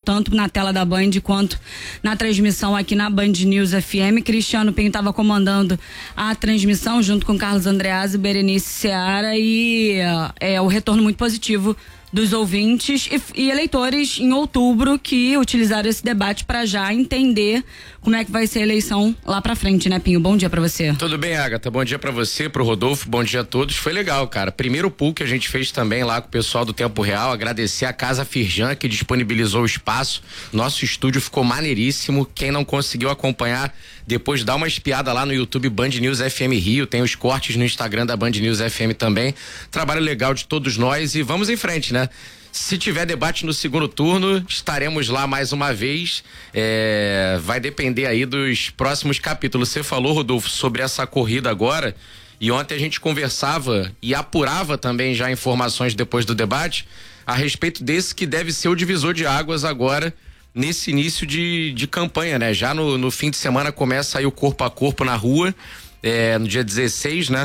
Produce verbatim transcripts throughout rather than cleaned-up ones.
tanto na tela da Band quanto na transmissão aqui na Band News F M. Cristiano Pinho estava comandando a transmissão junto com Carlos Andreazzi, Berenice Seara, e é o retorno muito positivo dos ouvintes e, e eleitores em outubro que utilizaram esse debate para já entender como é que vai ser a eleição lá pra frente, né, Pinho? Bom dia pra você. Tudo bem, Agatha? Bom dia pra você, pro Rodolfo, bom dia a todos. Foi legal, cara. Primeiro pool que a gente fez também lá com o pessoal do Tempo Real, agradecer a Casa Firjan que disponibilizou o espaço. Nosso estúdio ficou maneiríssimo. Quem não conseguiu acompanhar, depois dá uma espiada lá no YouTube Band News F M Rio, tem os cortes no Instagram da Band News F M também. Trabalho legal de todos nós e vamos em frente, né? Se tiver debate no segundo turno, estaremos lá mais uma vez. É, vai depender aí dos próximos capítulos. Você falou, Rodolfo, sobre essa corrida agora, e ontem a gente conversava e apurava também já informações depois do debate a respeito desse que deve ser o divisor de águas agora nesse início de, de campanha, né? Já no, no fim de semana começa aí o corpo a corpo na rua, é, no dia dezesseis, né?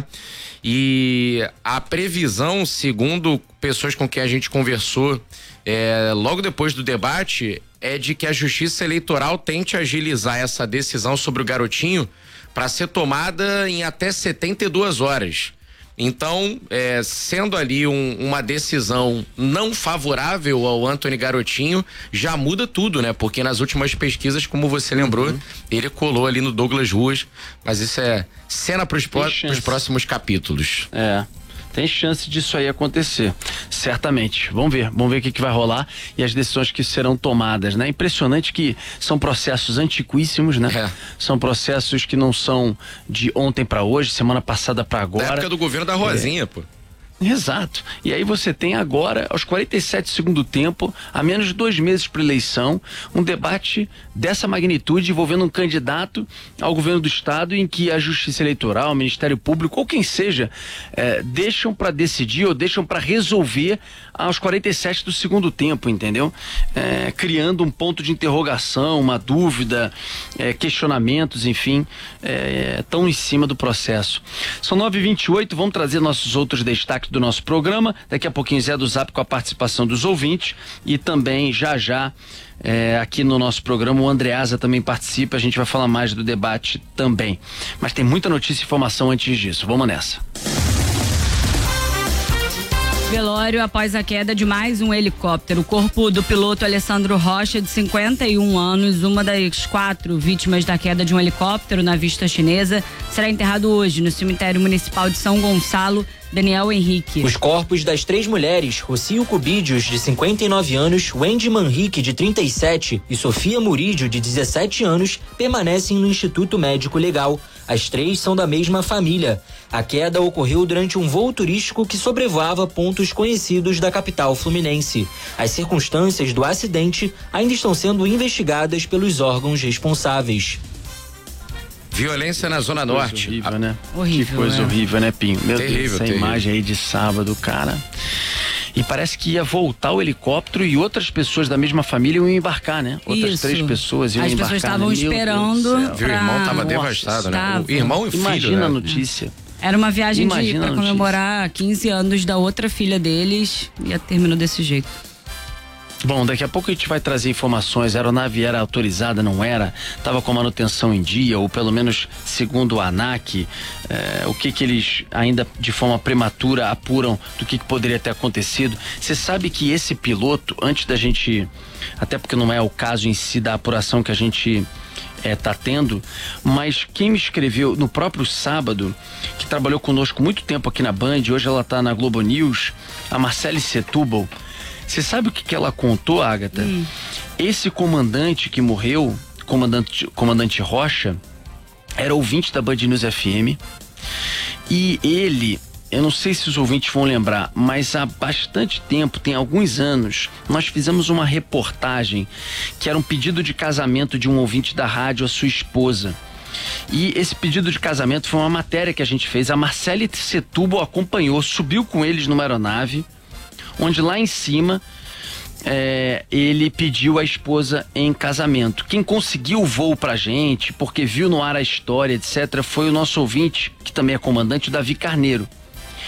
E a previsão, segundo pessoas com quem a gente conversou, é, logo depois do debate, é de que a Justiça Eleitoral tente agilizar essa decisão sobre o garotinho para ser tomada em até setenta e duas horas. Então, é, sendo ali um, uma decisão não favorável ao Antony Garotinho, já muda tudo, né? Porque nas últimas pesquisas, como você lembrou, uhum. ele colou ali no Douglas Ruas, mas isso é cena para os próximos capítulos. É. Tem chance disso aí acontecer, certamente. Vamos ver, vamos ver o que, que vai rolar e as decisões que serão tomadas, né? Impressionante que são processos antiquíssimos, né? É. São processos que não são de ontem para hoje, semana passada para agora. Da época do governo da Rosinha, é. pô. Exato. E aí você tem agora, aos quarenta e sete do segundo tempo, a menos de dois meses para eleição, um debate dessa magnitude envolvendo um candidato ao governo do estado em que a Justiça Eleitoral, o Ministério Público ou quem seja, eh, deixam para decidir ou deixam para resolver aos quarenta e sete do segundo tempo, entendeu? Eh, criando um ponto de interrogação, uma dúvida, eh, questionamentos, enfim, eh, tão em cima do processo. São nove e vinte e oito, vamos trazer nossos outros destaques do nosso programa. Daqui a pouquinho Zé do Zap com a participação dos ouvintes e também já já é, aqui no nosso programa o Andreasa também participa, a gente vai falar mais do debate também, mas tem muita notícia e informação antes disso, vamos nessa. Velório após a queda de mais um helicóptero. O corpo do piloto Alessandro Rocha, de cinquenta e um anos, uma das quatro vítimas da queda de um helicóptero na Vista Chinesa, será enterrado hoje no cemitério municipal de São Gonçalo. Daniel Henrique. Os corpos das três mulheres, Rocio Cubídios, de cinquenta e nove anos, Wendy Manrique, de trinta e sete e Sofia Murídio, de dezessete anos, permanecem no Instituto Médico Legal. As três são da mesma família. A queda ocorreu durante um voo turístico que sobrevoava pontos conhecidos da capital fluminense. As circunstâncias do acidente ainda estão sendo investigadas pelos órgãos responsáveis. Violência na Zona Norte. Horrível, a... né? Horrível, que coisa né? horrível, né, Pinho? Meu terrível, Deus, essa terrível. imagem aí de sábado, cara. E parece que ia voltar o helicóptero e outras pessoas da mesma família iam embarcar, né? Outras Isso. três pessoas iam As embarcar. pessoas estavam né? esperando. Viu, o irmão tava Nossa, devastado, né? estava. O irmão e o filho, Imagina né? a notícia. Era uma viagem de, Imagina pra a notícia. comemorar quinze anos da outra filha deles e terminou desse jeito. Bom, daqui a pouco a gente vai trazer informações. A aeronave era autorizada, não era? Estava com manutenção em dia, ou pelo menos segundo a ANAC, eh, o que que eles ainda de forma prematura apuram do que, que poderia ter acontecido. Você sabe que esse piloto, antes da gente, até porque não é o caso em si da apuração que a gente é, tá tendo, mas quem me escreveu no próprio sábado, que trabalhou conosco muito tempo aqui na Band, hoje ela tá na Globo News, a Marcele Setúbal. Você sabe o que, que ela contou, Agatha? Hum. Esse comandante que morreu, comandante, comandante Rocha, era ouvinte da Band News F M, e ele, eu não sei se os ouvintes vão lembrar, mas há bastante tempo, tem alguns anos, nós fizemos uma reportagem que era um pedido de casamento de um ouvinte da rádio à sua esposa. E esse pedido de casamento foi uma matéria que a gente fez. A Marcele Setúbal acompanhou, subiu com eles numa aeronave, onde lá em cima é, ele pediu a esposa em casamento. Quem conseguiu o voo pra gente, porque viu no ar a história, etcétera, foi o nosso ouvinte, que também é comandante, o Davi Carneiro.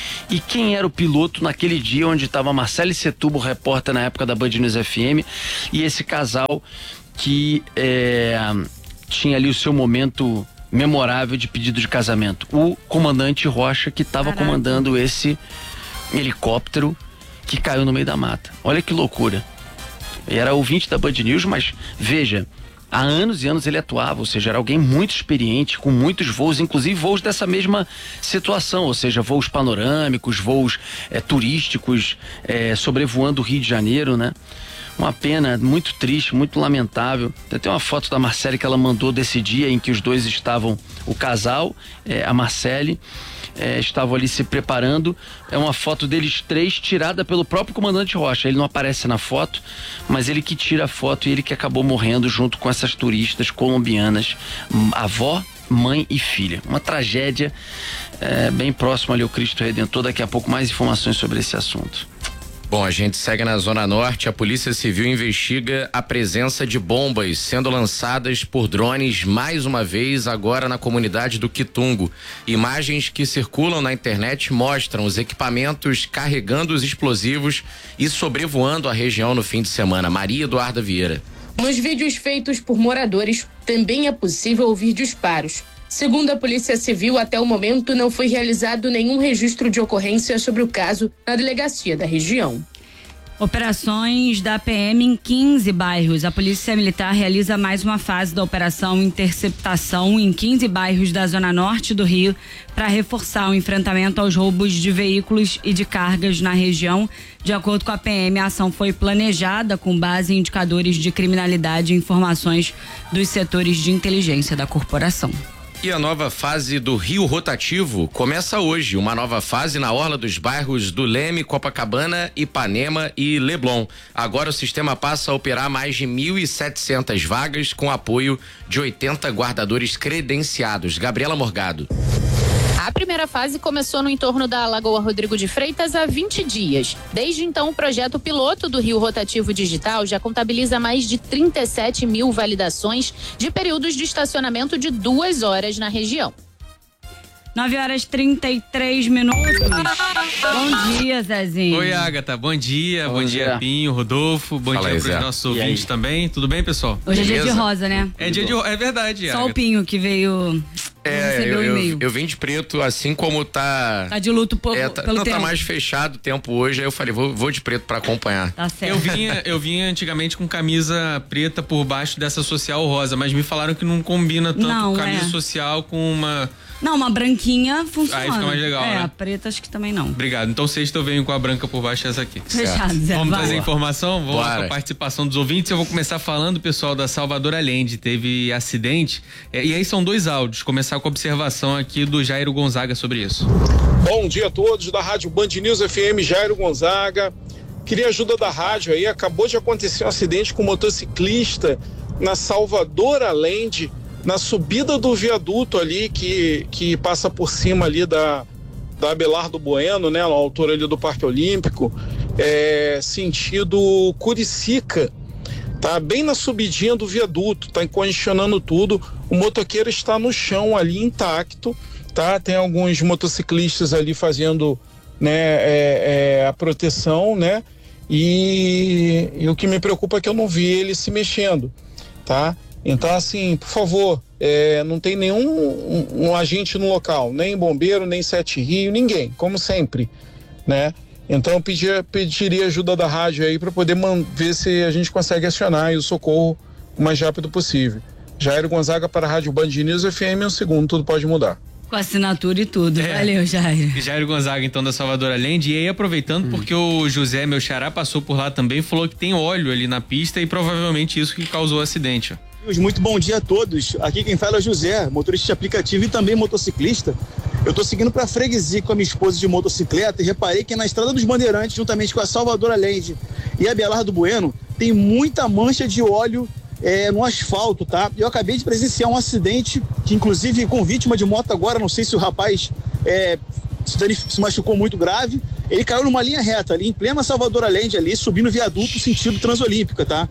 E quem era o piloto naquele dia onde estava Marcele Setúbal, repórter na época da Band News F M, e esse casal que é, tinha ali o seu momento memorável de pedido de casamento. O comandante Rocha, que estava comandando esse helicóptero que caiu no meio da mata. Olha que loucura. Ele era ouvinte da Band News, mas veja, há anos e anos ele atuava, ou seja, era alguém muito experiente, com muitos voos, inclusive voos dessa mesma situação, ou seja, voos panorâmicos, voos é, turísticos, é, sobrevoando o Rio de Janeiro, né? Uma pena, muito triste, muito lamentável. Tem uma foto da Marcele que ela mandou desse dia em que os dois estavam, o casal, é, a Marcele, é, estavam ali se preparando. É uma foto deles três tirada pelo próprio comandante Rocha. Ele não aparece na foto, mas ele que tira a foto e ele que acabou morrendo junto com essas turistas colombianas, avó, mãe e filha. Uma tragédia é, bem próxima ali ao Cristo Redentor. Daqui a pouco mais informações sobre esse assunto. Bom, a gente segue na Zona Norte. A Polícia Civil investiga a presença de bombas sendo lançadas por drones mais uma vez agora na comunidade do Quitungo. Imagens que circulam na internet mostram os equipamentos carregando os explosivos e sobrevoando a região no fim de semana. Maria Eduarda Vieira. Nos vídeos feitos por moradores, também é possível ouvir disparos. Segundo a Polícia Civil, até o momento não foi realizado nenhum registro de ocorrência sobre o caso na delegacia da região. Operações da P M em quinze bairros. A Polícia Militar realiza mais uma fase da Operação Interceptação em quinze bairros da Zona Norte do Rio para reforçar o enfrentamento aos roubos de veículos e de cargas na região. De acordo com a P M, a ação foi planejada com base em indicadores de criminalidade e informações dos setores de inteligência da corporação. E a nova fase do Rio Rotativo começa hoje. Uma nova fase na orla dos bairros do Leme, Copacabana, Ipanema e Leblon. Agora o sistema passa a operar mais de mil e setecentas vagas com apoio de oitenta guardadores credenciados. Gabriela Morgado. A primeira fase começou no entorno da Lagoa Rodrigo de Freitas há vinte dias. Desde então, o projeto piloto do Rio Rotativo Digital já contabiliza mais de trinta e sete mil validações de períodos de estacionamento de duas horas na região. nove horas e trinta e três minutos. Bom dia, Zezinho. Oi, Agatha. Bom dia. Bom, Bom dia, dia, Pinho, Rodolfo. Bom Fala dia para os nossos ouvintes também. Tudo bem, pessoal? Hoje Beleza? É dia de rosa, né? É dia de rosa. É verdade, Só Agatha. o Pinho que veio... É, eu, eu, eu vim de preto, assim como tá... Tá de luto por, é, tá, pelo não, tempo. Tá mais fechado o tempo hoje, aí eu falei, vou, vou de preto pra acompanhar. Tá certo. Eu vinha, eu vinha antigamente com camisa preta por baixo dessa social rosa, mas me falaram que não combina tanto não, camisa é. social com uma... Não, uma branquinha funciona. Aí fica mais legal, É, né? a preta acho que também não. Obrigado. Então sexta eu venho com a branca por baixo dessa aqui. Fechado, Zé. Vamos vai. trazer informação? Vamos Bora. lá com a participação dos ouvintes. Eu vou começar falando, pessoal, da Salvador Allende. Teve acidente. É, e aí são dois áudios. Começar com a observação aqui do Jairo Gonzaga sobre isso. Bom dia a todos da Rádio Band News F M, Jairo Gonzaga. Queria ajuda da rádio aí. Acabou de acontecer um acidente com um motociclista na Salvador Allende, na subida do viaduto ali que, que passa por cima ali da, da Abelardo Bueno, né, na altura ali do Parque Olímpico, é, sentido Curicica, tá bem na subidinha do viaduto, tá congestionando tudo. O motoqueiro está no chão ali intacto, tá? Tem alguns motociclistas ali fazendo, né, é, é, a proteção, né? E, e o que me preocupa é que eu não vi ele se mexendo, tá? Então, assim, por favor, é, não tem nenhum um, um agente no local, nem bombeiro, nem Sete Rio, ninguém, como sempre, né? Então, eu pedia, pediria ajuda da rádio aí para poder ver se a gente consegue acionar o socorro o mais rápido possível. Jairo Gonzaga para a Rádio Band News F M, um segundo, tudo pode mudar. Com assinatura e tudo. É. Valeu, Jairo. Jairo Gonzaga, então, da Salvador Allende. E aí, aproveitando, hum. porque o José, meu xará, passou por lá também, falou que tem óleo ali na pista e provavelmente isso que causou o acidente. Ó. Muito bom dia a todos. Aqui quem fala é o José, motorista de aplicativo e também motociclista. Eu tô seguindo pra Freguesia com a minha esposa de motocicleta e reparei que na Estrada dos Bandeirantes, juntamente com a Salvador Allende e a Abelardo Bueno, tem muita mancha de óleo é, no asfalto, tá? Eu acabei de presenciar um acidente, que inclusive com vítima de moto agora, não sei se o rapaz é, se machucou muito grave. Ele caiu numa linha reta ali, em plena Salvador Allende ali, subindo o viaduto sentido Transolímpica, tá?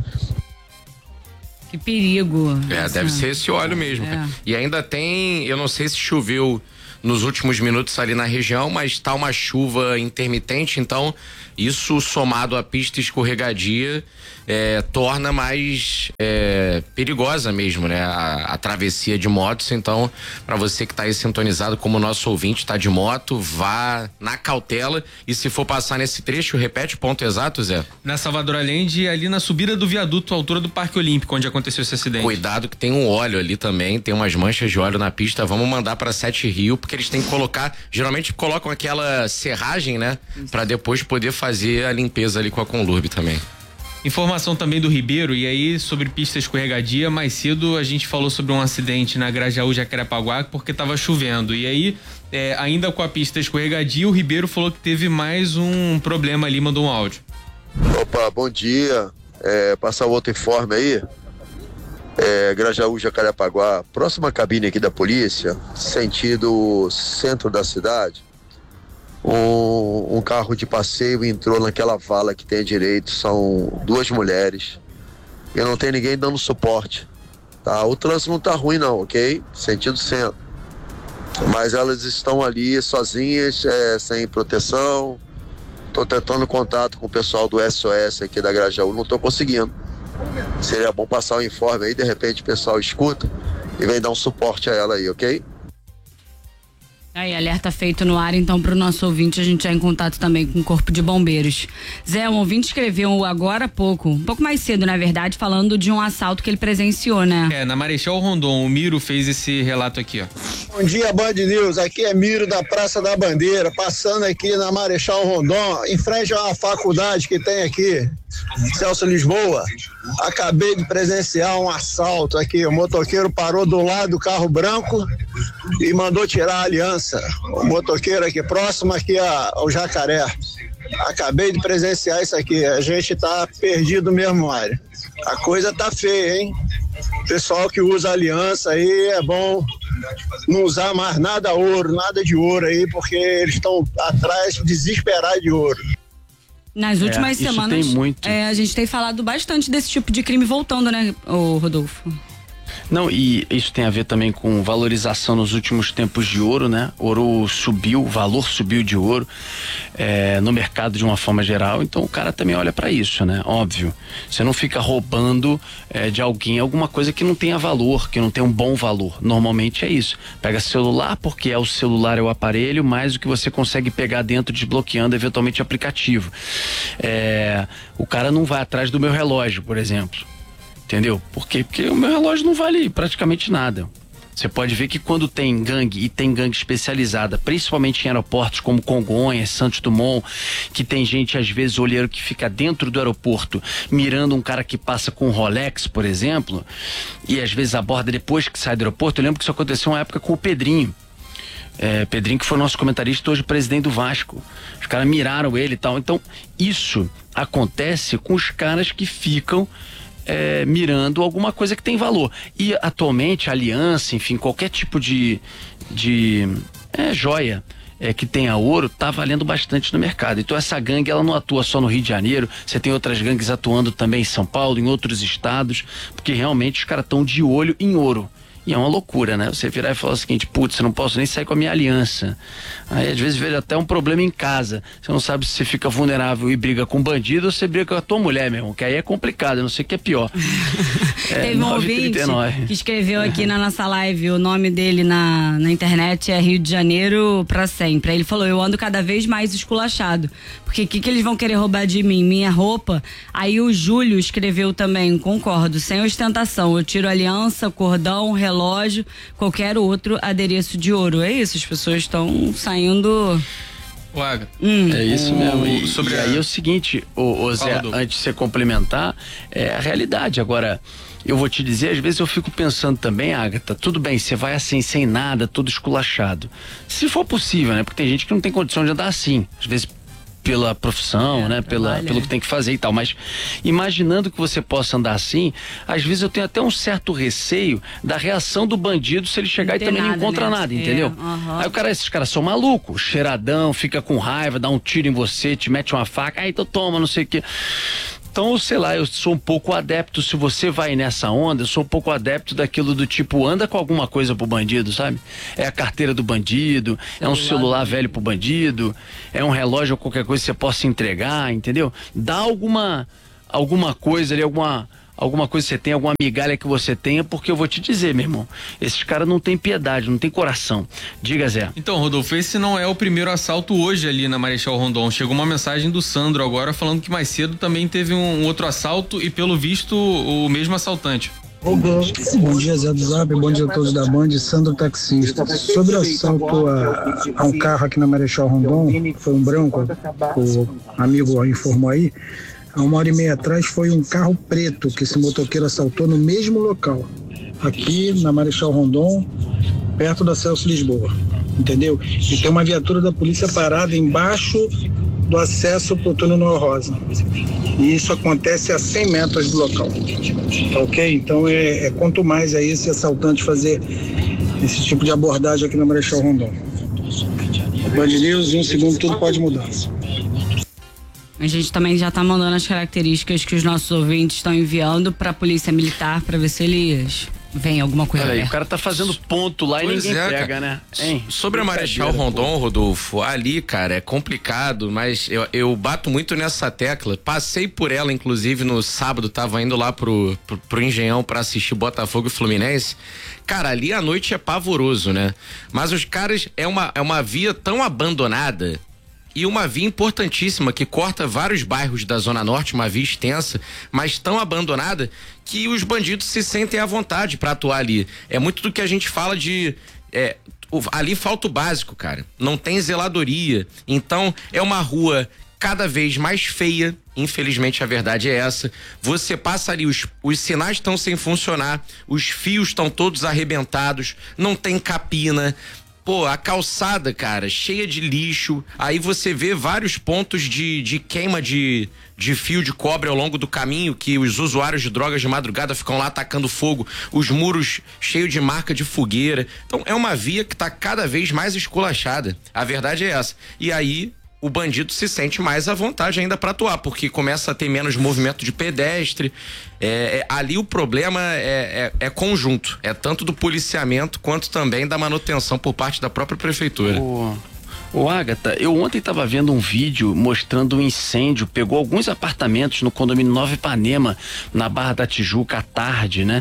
Que perigo. É, essa... deve ser esse óleo mesmo. É. E ainda tem, eu não sei se choveu nos últimos minutos ali na região, mas tá uma chuva intermitente, então isso somado à pista escorregadia é, torna mais é, perigosa mesmo, né? A, a travessia de motos. Então, para você que tá aí sintonizado como nosso ouvinte, tá de moto, vá na cautela, e se for passar nesse trecho, repete o ponto exato, Zé. Na Salvador Allende, ali na subida do viaduto à altura do Parque Olímpico, onde aconteceu esse acidente. Cuidado que tem um óleo ali também, tem umas manchas de óleo na pista. Vamos mandar para Sete Rio, porque eles têm que colocar, geralmente colocam aquela serragem, né? Para depois poder fazer a limpeza ali com a Conlurb também. Informação também do Ribeiro, e aí sobre pista escorregadia, mais cedo a gente falou sobre um acidente na Grajaú Jacarepaguá porque estava chovendo, e aí é, ainda com a pista escorregadia, o Ribeiro falou que teve mais um problema ali, mandou um áudio. Opa, bom dia, é, passar o outro informe aí, é, Grajaú Jacarepaguá, próxima cabine aqui da polícia, sentido centro da cidade. Um, um carro de passeio entrou naquela vala que tem à direita, são duas mulheres, e não tem ninguém dando suporte, tá? O trânsito não tá ruim não, ok? Sentido centro, mas elas estão ali sozinhas, é, sem proteção. Tô tentando contato com o pessoal do S O S aqui da Grajaú, não tô conseguindo. Seria bom passar o informe aí, de repente o pessoal escuta e vem dar um suporte a ela aí, ok? Aí, alerta feito no ar, então, para o nosso ouvinte, a gente já é em contato também com o Corpo de Bombeiros. Zé, um ouvinte escreveu agora há pouco, um pouco mais cedo, na verdade, falando de um assalto que ele presenciou, né? É, na Marechal Rondon, o Miro fez esse relato aqui, ó. Bom dia, Band News, aqui é Miro da Praça da Bandeira, passando aqui na Marechal Rondon, em frente a uma faculdade que tem aqui, Celso Lisboa. Acabei de presenciar um assalto aqui, o motoqueiro parou do lado do carro branco e mandou tirar a aliança. O motoqueiro aqui próximo aqui ao Jacaré. Acabei de presenciar isso aqui. A gente tá perdido mesmo, Mário. A coisa tá feia, hein? Pessoal que usa aliança aí, é bom não usar mais nada ouro, nada de ouro aí, porque eles estão atrás desesperados de ouro. Nas últimas é, semanas, tem muito. É, a gente tem falado bastante desse tipo de crime voltando, né, ô Rodolfo? Não, e isso tem a ver também com valorização nos últimos tempos de ouro, né? Ouro subiu, o valor subiu de ouro é, no mercado de uma forma geral, então o cara também olha para isso, né? Óbvio, você não fica roubando é, de alguém alguma coisa que não tenha valor, que não tenha um bom valor. Normalmente é isso. Pega celular, porque é o celular, é o aparelho, mais o que você consegue pegar dentro, desbloqueando eventualmente o aplicativo. É, o cara não vai atrás do meu relógio, por exemplo. Entendeu? Por quê? Porque o meu relógio não vale praticamente nada. Você pode ver que quando tem gangue, e tem gangue especializada, principalmente em aeroportos como Congonhas, Santos Dumont, que tem gente, às vezes, olheiro que fica dentro do aeroporto, mirando um cara que passa com um Rolex, por exemplo, e às vezes aborda depois que sai do aeroporto. Eu lembro que isso aconteceu uma época com o Pedrinho. É, Pedrinho, que foi nosso comentarista, hoje presidente do Vasco. Os caras miraram ele e tal. Então, isso acontece com os caras que ficam É, mirando alguma coisa que tem valor. E atualmente a aliança, enfim, qualquer tipo de, de é, joia é, que tenha ouro, tá valendo bastante no mercado. Então essa gangue, ela não atua só no Rio de Janeiro, você tem outras gangues atuando também em São Paulo, em outros estados, porque realmente os caras estão de olho em ouro. E é uma loucura, né? Você virar e falar o seguinte: putz, eu não posso nem sair com a minha aliança. Aí às vezes vira até um problema em casa. Você não sabe se você fica vulnerável e briga com um bandido ou você briga com a tua mulher, meu irmão, que aí é complicado, eu não sei o que é pior. É, teve um ouvinte que escreveu aqui na nossa live, o nome dele na, na internet é Rio de Janeiro pra sempre. Aí ele falou: eu ando cada vez mais esculachado, porque o que, que eles vão querer roubar de mim? Minha roupa? Aí o Júlio escreveu também: concordo, sem ostentação, eu tiro aliança, cordão, relógio, relógio, qualquer outro adereço de ouro. É isso, as pessoas estão saindo... Hum. É isso mesmo. E, sobre e a... aí é o seguinte, ô, ô Zé, antes de você complementar, é a realidade. Agora, eu vou te dizer, às vezes eu fico pensando também, Agatha, tudo bem, você vai assim, sem nada, todo esculachado. Se for possível, né? Porque tem gente que não tem condição de andar assim. Às vezes pela profissão, é, né? Pela, pelo que tem que fazer e tal, mas imaginando que você possa andar assim, às vezes eu tenho até um certo receio da reação do bandido se ele chegar e também nada, não encontra né? nada, é, entendeu? Uhum. Aí o cara, esses caras são malucos, cheiradão, fica com raiva, dá um tiro em você, te mete uma faca, aí então toma, não sei o que. Então, sei lá, eu sou um pouco adepto, se você vai nessa onda, eu sou um pouco adepto daquilo do tipo, anda com alguma coisa pro bandido, sabe? É a carteira do bandido, é um celular velho pro bandido, é um relógio ou qualquer coisa que você possa entregar, entendeu? Dá alguma, alguma coisa ali, alguma... alguma coisa que você tem, alguma migalha que você tenha, porque eu vou te dizer, meu irmão, esses caras não têm piedade, não têm coração. Diga, Zé. Então, Rodolfo, esse não é o primeiro assalto hoje ali na Marechal Rondon. Chegou uma mensagem do Sandro agora falando que mais cedo também teve um, um outro assalto e, pelo visto, o mesmo assaltante. Bom dia, Zé do Zap, bom dia a todos da Band, Sandro taxista. Sobre o assalto a, a um carro aqui na Marechal Rondon, foi um branco, o amigo informou aí. Há uma hora e meia atrás foi um carro preto que esse motoqueiro assaltou no mesmo local, aqui na Marechal Rondon, perto da Celso Lisboa, entendeu? E tem uma viatura da polícia parada embaixo do acesso para o túnel Noel Rosa. E isso acontece a cem metros do local, tá ok? Então é, é quanto mais aí esse assaltante fazer esse tipo de abordagem aqui na Marechal Rondon. Band News, em um segundo tudo pode mudar. A gente também já tá mandando as características que os nossos ouvintes estão enviando pra Polícia Militar pra ver se eles veem alguma coisa. Olha aí, o cara tá fazendo ponto lá pois e ninguém é, pega, cara. Né? Hein? Sobre a Marechal Rondon, Rodolfo, ali, cara, é complicado, mas eu, eu bato muito nessa tecla. Passei por ela, inclusive, no sábado, tava indo lá pro, pro, pro Engenhão pra assistir Botafogo e Fluminense. Cara, ali a noite é pavoroso, né? Mas os caras, é uma, é uma via tão abandonada e uma via importantíssima que corta vários bairros da Zona Norte, uma via extensa, mas tão abandonada que os bandidos se sentem à vontade para atuar ali. É muito do que a gente fala de... É, ali falta o básico, cara. Não tem zeladoria. Então, é uma rua cada vez mais feia. Infelizmente, a verdade é essa. Você passa ali, os, os sinais estão sem funcionar, os fios estão todos arrebentados, não tem capina. Pô, a calçada, cara, cheia de lixo. Aí você vê vários pontos de, de queima de, de fio de cobre ao longo do caminho, que os usuários de drogas de madrugada ficam lá atacando fogo. Os muros cheios de marca de fogueira. Então é uma via que tá cada vez mais esculachada. A verdade é essa. E aí o bandido se sente mais à vontade ainda para atuar, porque começa a ter menos movimento de pedestre. É, é, ali o problema é, é, é conjunto, é tanto do policiamento quanto também da manutenção por parte da própria prefeitura. O... Ô, Agatha, eu ontem estava vendo um vídeo mostrando um incêndio, pegou alguns apartamentos no condomínio Nova Ipanema, na Barra da Tijuca, à tarde, né?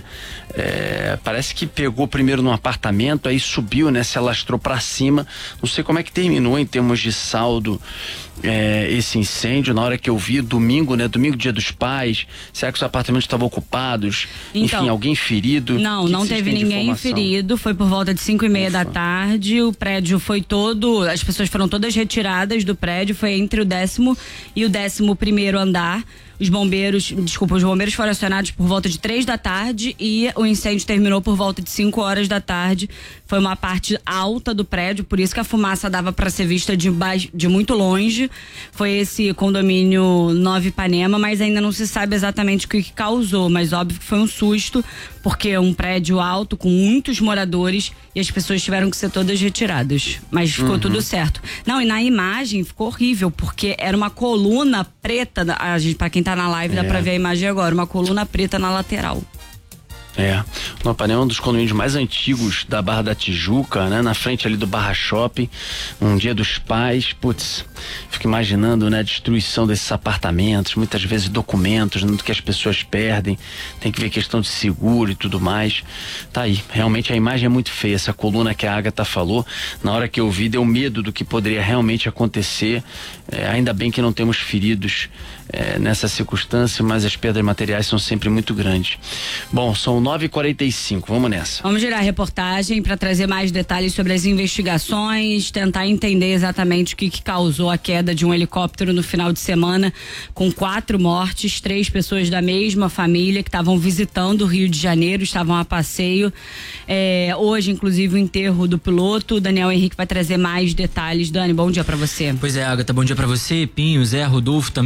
É, parece que pegou primeiro num apartamento, aí subiu, né? Se alastrou para cima. Não sei como é que terminou em termos de saldo é, esse incêndio. Na hora que eu vi, domingo, né? Domingo, Dia dos Pais. Será que os apartamentos estavam ocupados? Então, enfim, alguém ferido? Não, que não que teve ninguém ferido. Foi por volta de cinco e meia da tarde. O prédio foi todo... As pessoas foram todas retiradas do prédio. Foi entre o décimo e o décimo primeiro andar. Os bombeiros, desculpa, os bombeiros foram acionados por volta de três da tarde e o incêndio terminou por volta de cinco horas da tarde. Foi uma parte alta do prédio, por isso que a fumaça dava para ser vista de, baixo, de muito longe. Foi esse condomínio Nova Ipanema, mas ainda não se sabe exatamente o que, que causou. Mas óbvio que foi um susto, porque é um prédio alto com muitos moradores e as pessoas tiveram que ser todas retiradas. Mas ficou uhum. tudo certo. Não, e na imagem ficou horrível, porque era uma coluna preta, a gente, pra quem tá na live, é. dá pra ver a imagem agora, uma coluna preta na lateral. É, o Ipanema é um dos condomínios mais antigos da Barra da Tijuca, né? Na frente ali do Barra Shopping, um Dia dos Pais, putz, fico imaginando, né? A destruição desses apartamentos, muitas vezes documentos, né, do que as pessoas perdem, tem que ver questão de seguro e tudo mais. Tá aí, realmente a imagem é muito feia, essa coluna que a Agatha falou, na hora que eu vi deu medo do que poderia realmente acontecer, é, ainda bem que não temos feridos é, nessa circunstância, mas as perdas materiais são sempre muito grandes. Bom, são nove e quarenta e cinco, vamos nessa. Vamos girar a reportagem para trazer mais detalhes sobre as investigações, tentar entender exatamente o que, que causou a queda de um helicóptero no final de semana, com quatro mortes, três pessoas da mesma família que estavam visitando o Rio de Janeiro, estavam a passeio. É, hoje, inclusive, o enterro do piloto. O Daniel Henrique vai trazer mais detalhes. Dani, bom dia para você. Pois é, Agatha, bom dia para você, Pinho, Zé, Rodolfo, também para os nossos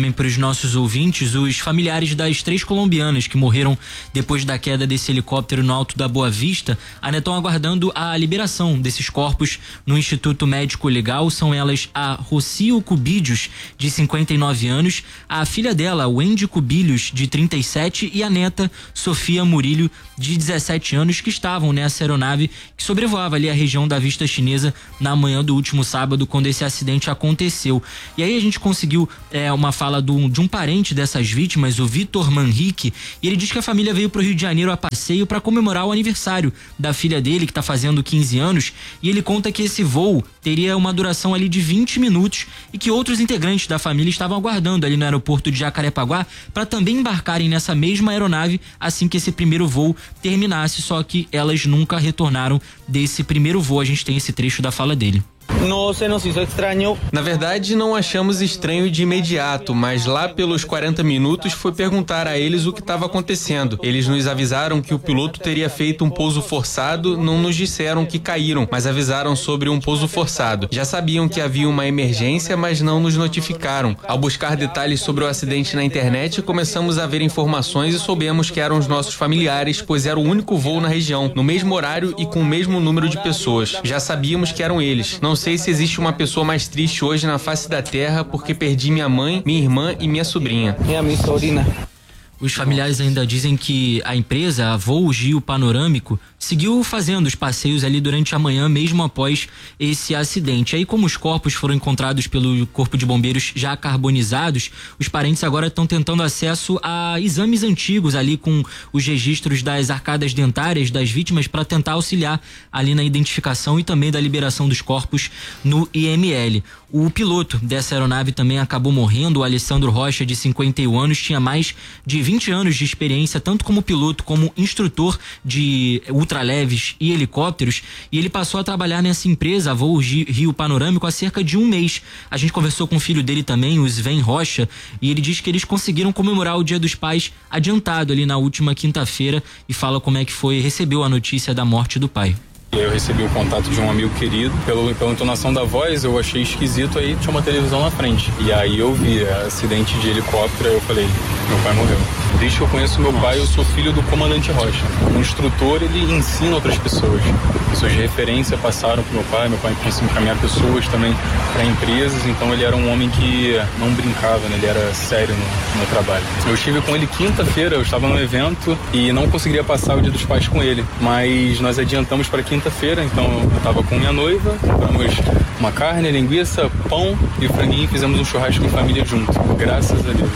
nossos ouvintes, os familiares das três colombianas que morreram depois da queda desse helicóptero no Alto da Boa Vista ainda estão aguardando a liberação desses corpos no Instituto Médico Legal. São elas a Rocio Cubidios, de cinquenta e nove anos, a filha dela, Wendy Cubilhos, de trinta e sete, e a neta, Sofia Murilho, de dezessete anos, que estavam nessa aeronave que sobrevoava ali a região da Vista Chinesa na manhã do último sábado, quando esse acidente aconteceu. E aí a gente conseguiu é, uma fala do, de um parente dessas vítimas, o Vitor Manrique, e ele diz que a família veio para o Rio de Janeiro a passeio para comemorar o aniversário da filha dele, que está fazendo quinze anos, e ele conta que esse voo teria uma duração ali de vinte minutos e que outros integrantes da família estavam aguardando ali no aeroporto de Jacarepaguá para também embarcarem nessa mesma aeronave assim que esse primeiro voo terminasse, só que elas nunca retornaram desse primeiro voo. A gente tem esse trecho da fala dele. Não se nos hizo estranho. Na verdade, não achamos estranho de imediato, mas lá pelos quarenta minutos foi perguntar a eles o que estava acontecendo. Eles nos avisaram que o piloto teria feito um pouso forçado, não nos disseram que caíram, mas avisaram sobre um pouso forçado. Já sabiam que havia uma emergência, mas não nos notificaram. Ao buscar detalhes sobre o acidente na internet, começamos a ver informações e soubemos que eram os nossos familiares, pois era o único voo na região, no mesmo horário e com o mesmo número de pessoas. Já sabíamos que eram eles. Não sei se existe uma pessoa mais triste hoje na face da terra, porque perdi minha mãe, minha irmã e minha sobrinha. Minha minha sobrina. Os familiares ainda dizem que a empresa, a Voo Gio Panorâmico, seguiu fazendo os passeios ali durante a manhã, mesmo após esse acidente. Aí, como os corpos foram encontrados pelo Corpo de Bombeiros já carbonizados, os parentes agora estão tentando acesso a exames antigos ali com os registros das arcadas dentárias das vítimas para tentar auxiliar ali na identificação e também da liberação dos corpos no I M L. O piloto dessa aeronave também acabou morrendo, o Alessandro Rocha, de cinquenta e um anos, tinha mais de vinte anos de experiência, tanto como piloto como instrutor de ultraleves e helicópteros, e ele passou a trabalhar nessa empresa, a Voo Rio Panorâmico, há cerca de um mês. A gente conversou com o filho dele também, o Sven Rocha, e ele diz que eles conseguiram comemorar o Dia dos Pais adiantado ali na última quinta-feira, e fala como é que foi, recebeu a notícia da morte do pai. Eu recebi o contato de um amigo querido, pelo, pela entonação da voz eu achei esquisito, aí tinha uma televisão na frente. E aí eu vi acidente de helicóptero, eu falei, meu pai morreu. Desde que eu conheço meu pai, eu sou filho do comandante Rocha. Um instrutor, ele ensina outras pessoas. Pessoas de referência passaram pro meu pai, meu pai conseguiu encaminhar pessoas também para empresas, então ele era um homem que não brincava, né? Ele era sério no, no trabalho. Eu estive com ele quinta-feira, eu estava num evento e não conseguiria passar o Dia dos Pais com ele, mas nós adiantamos para quinta quinta-feira, então eu estava com minha noiva, compramos uma carne, linguiça, pão e franguinho e fizemos um churrasco em família junto, graças a Deus.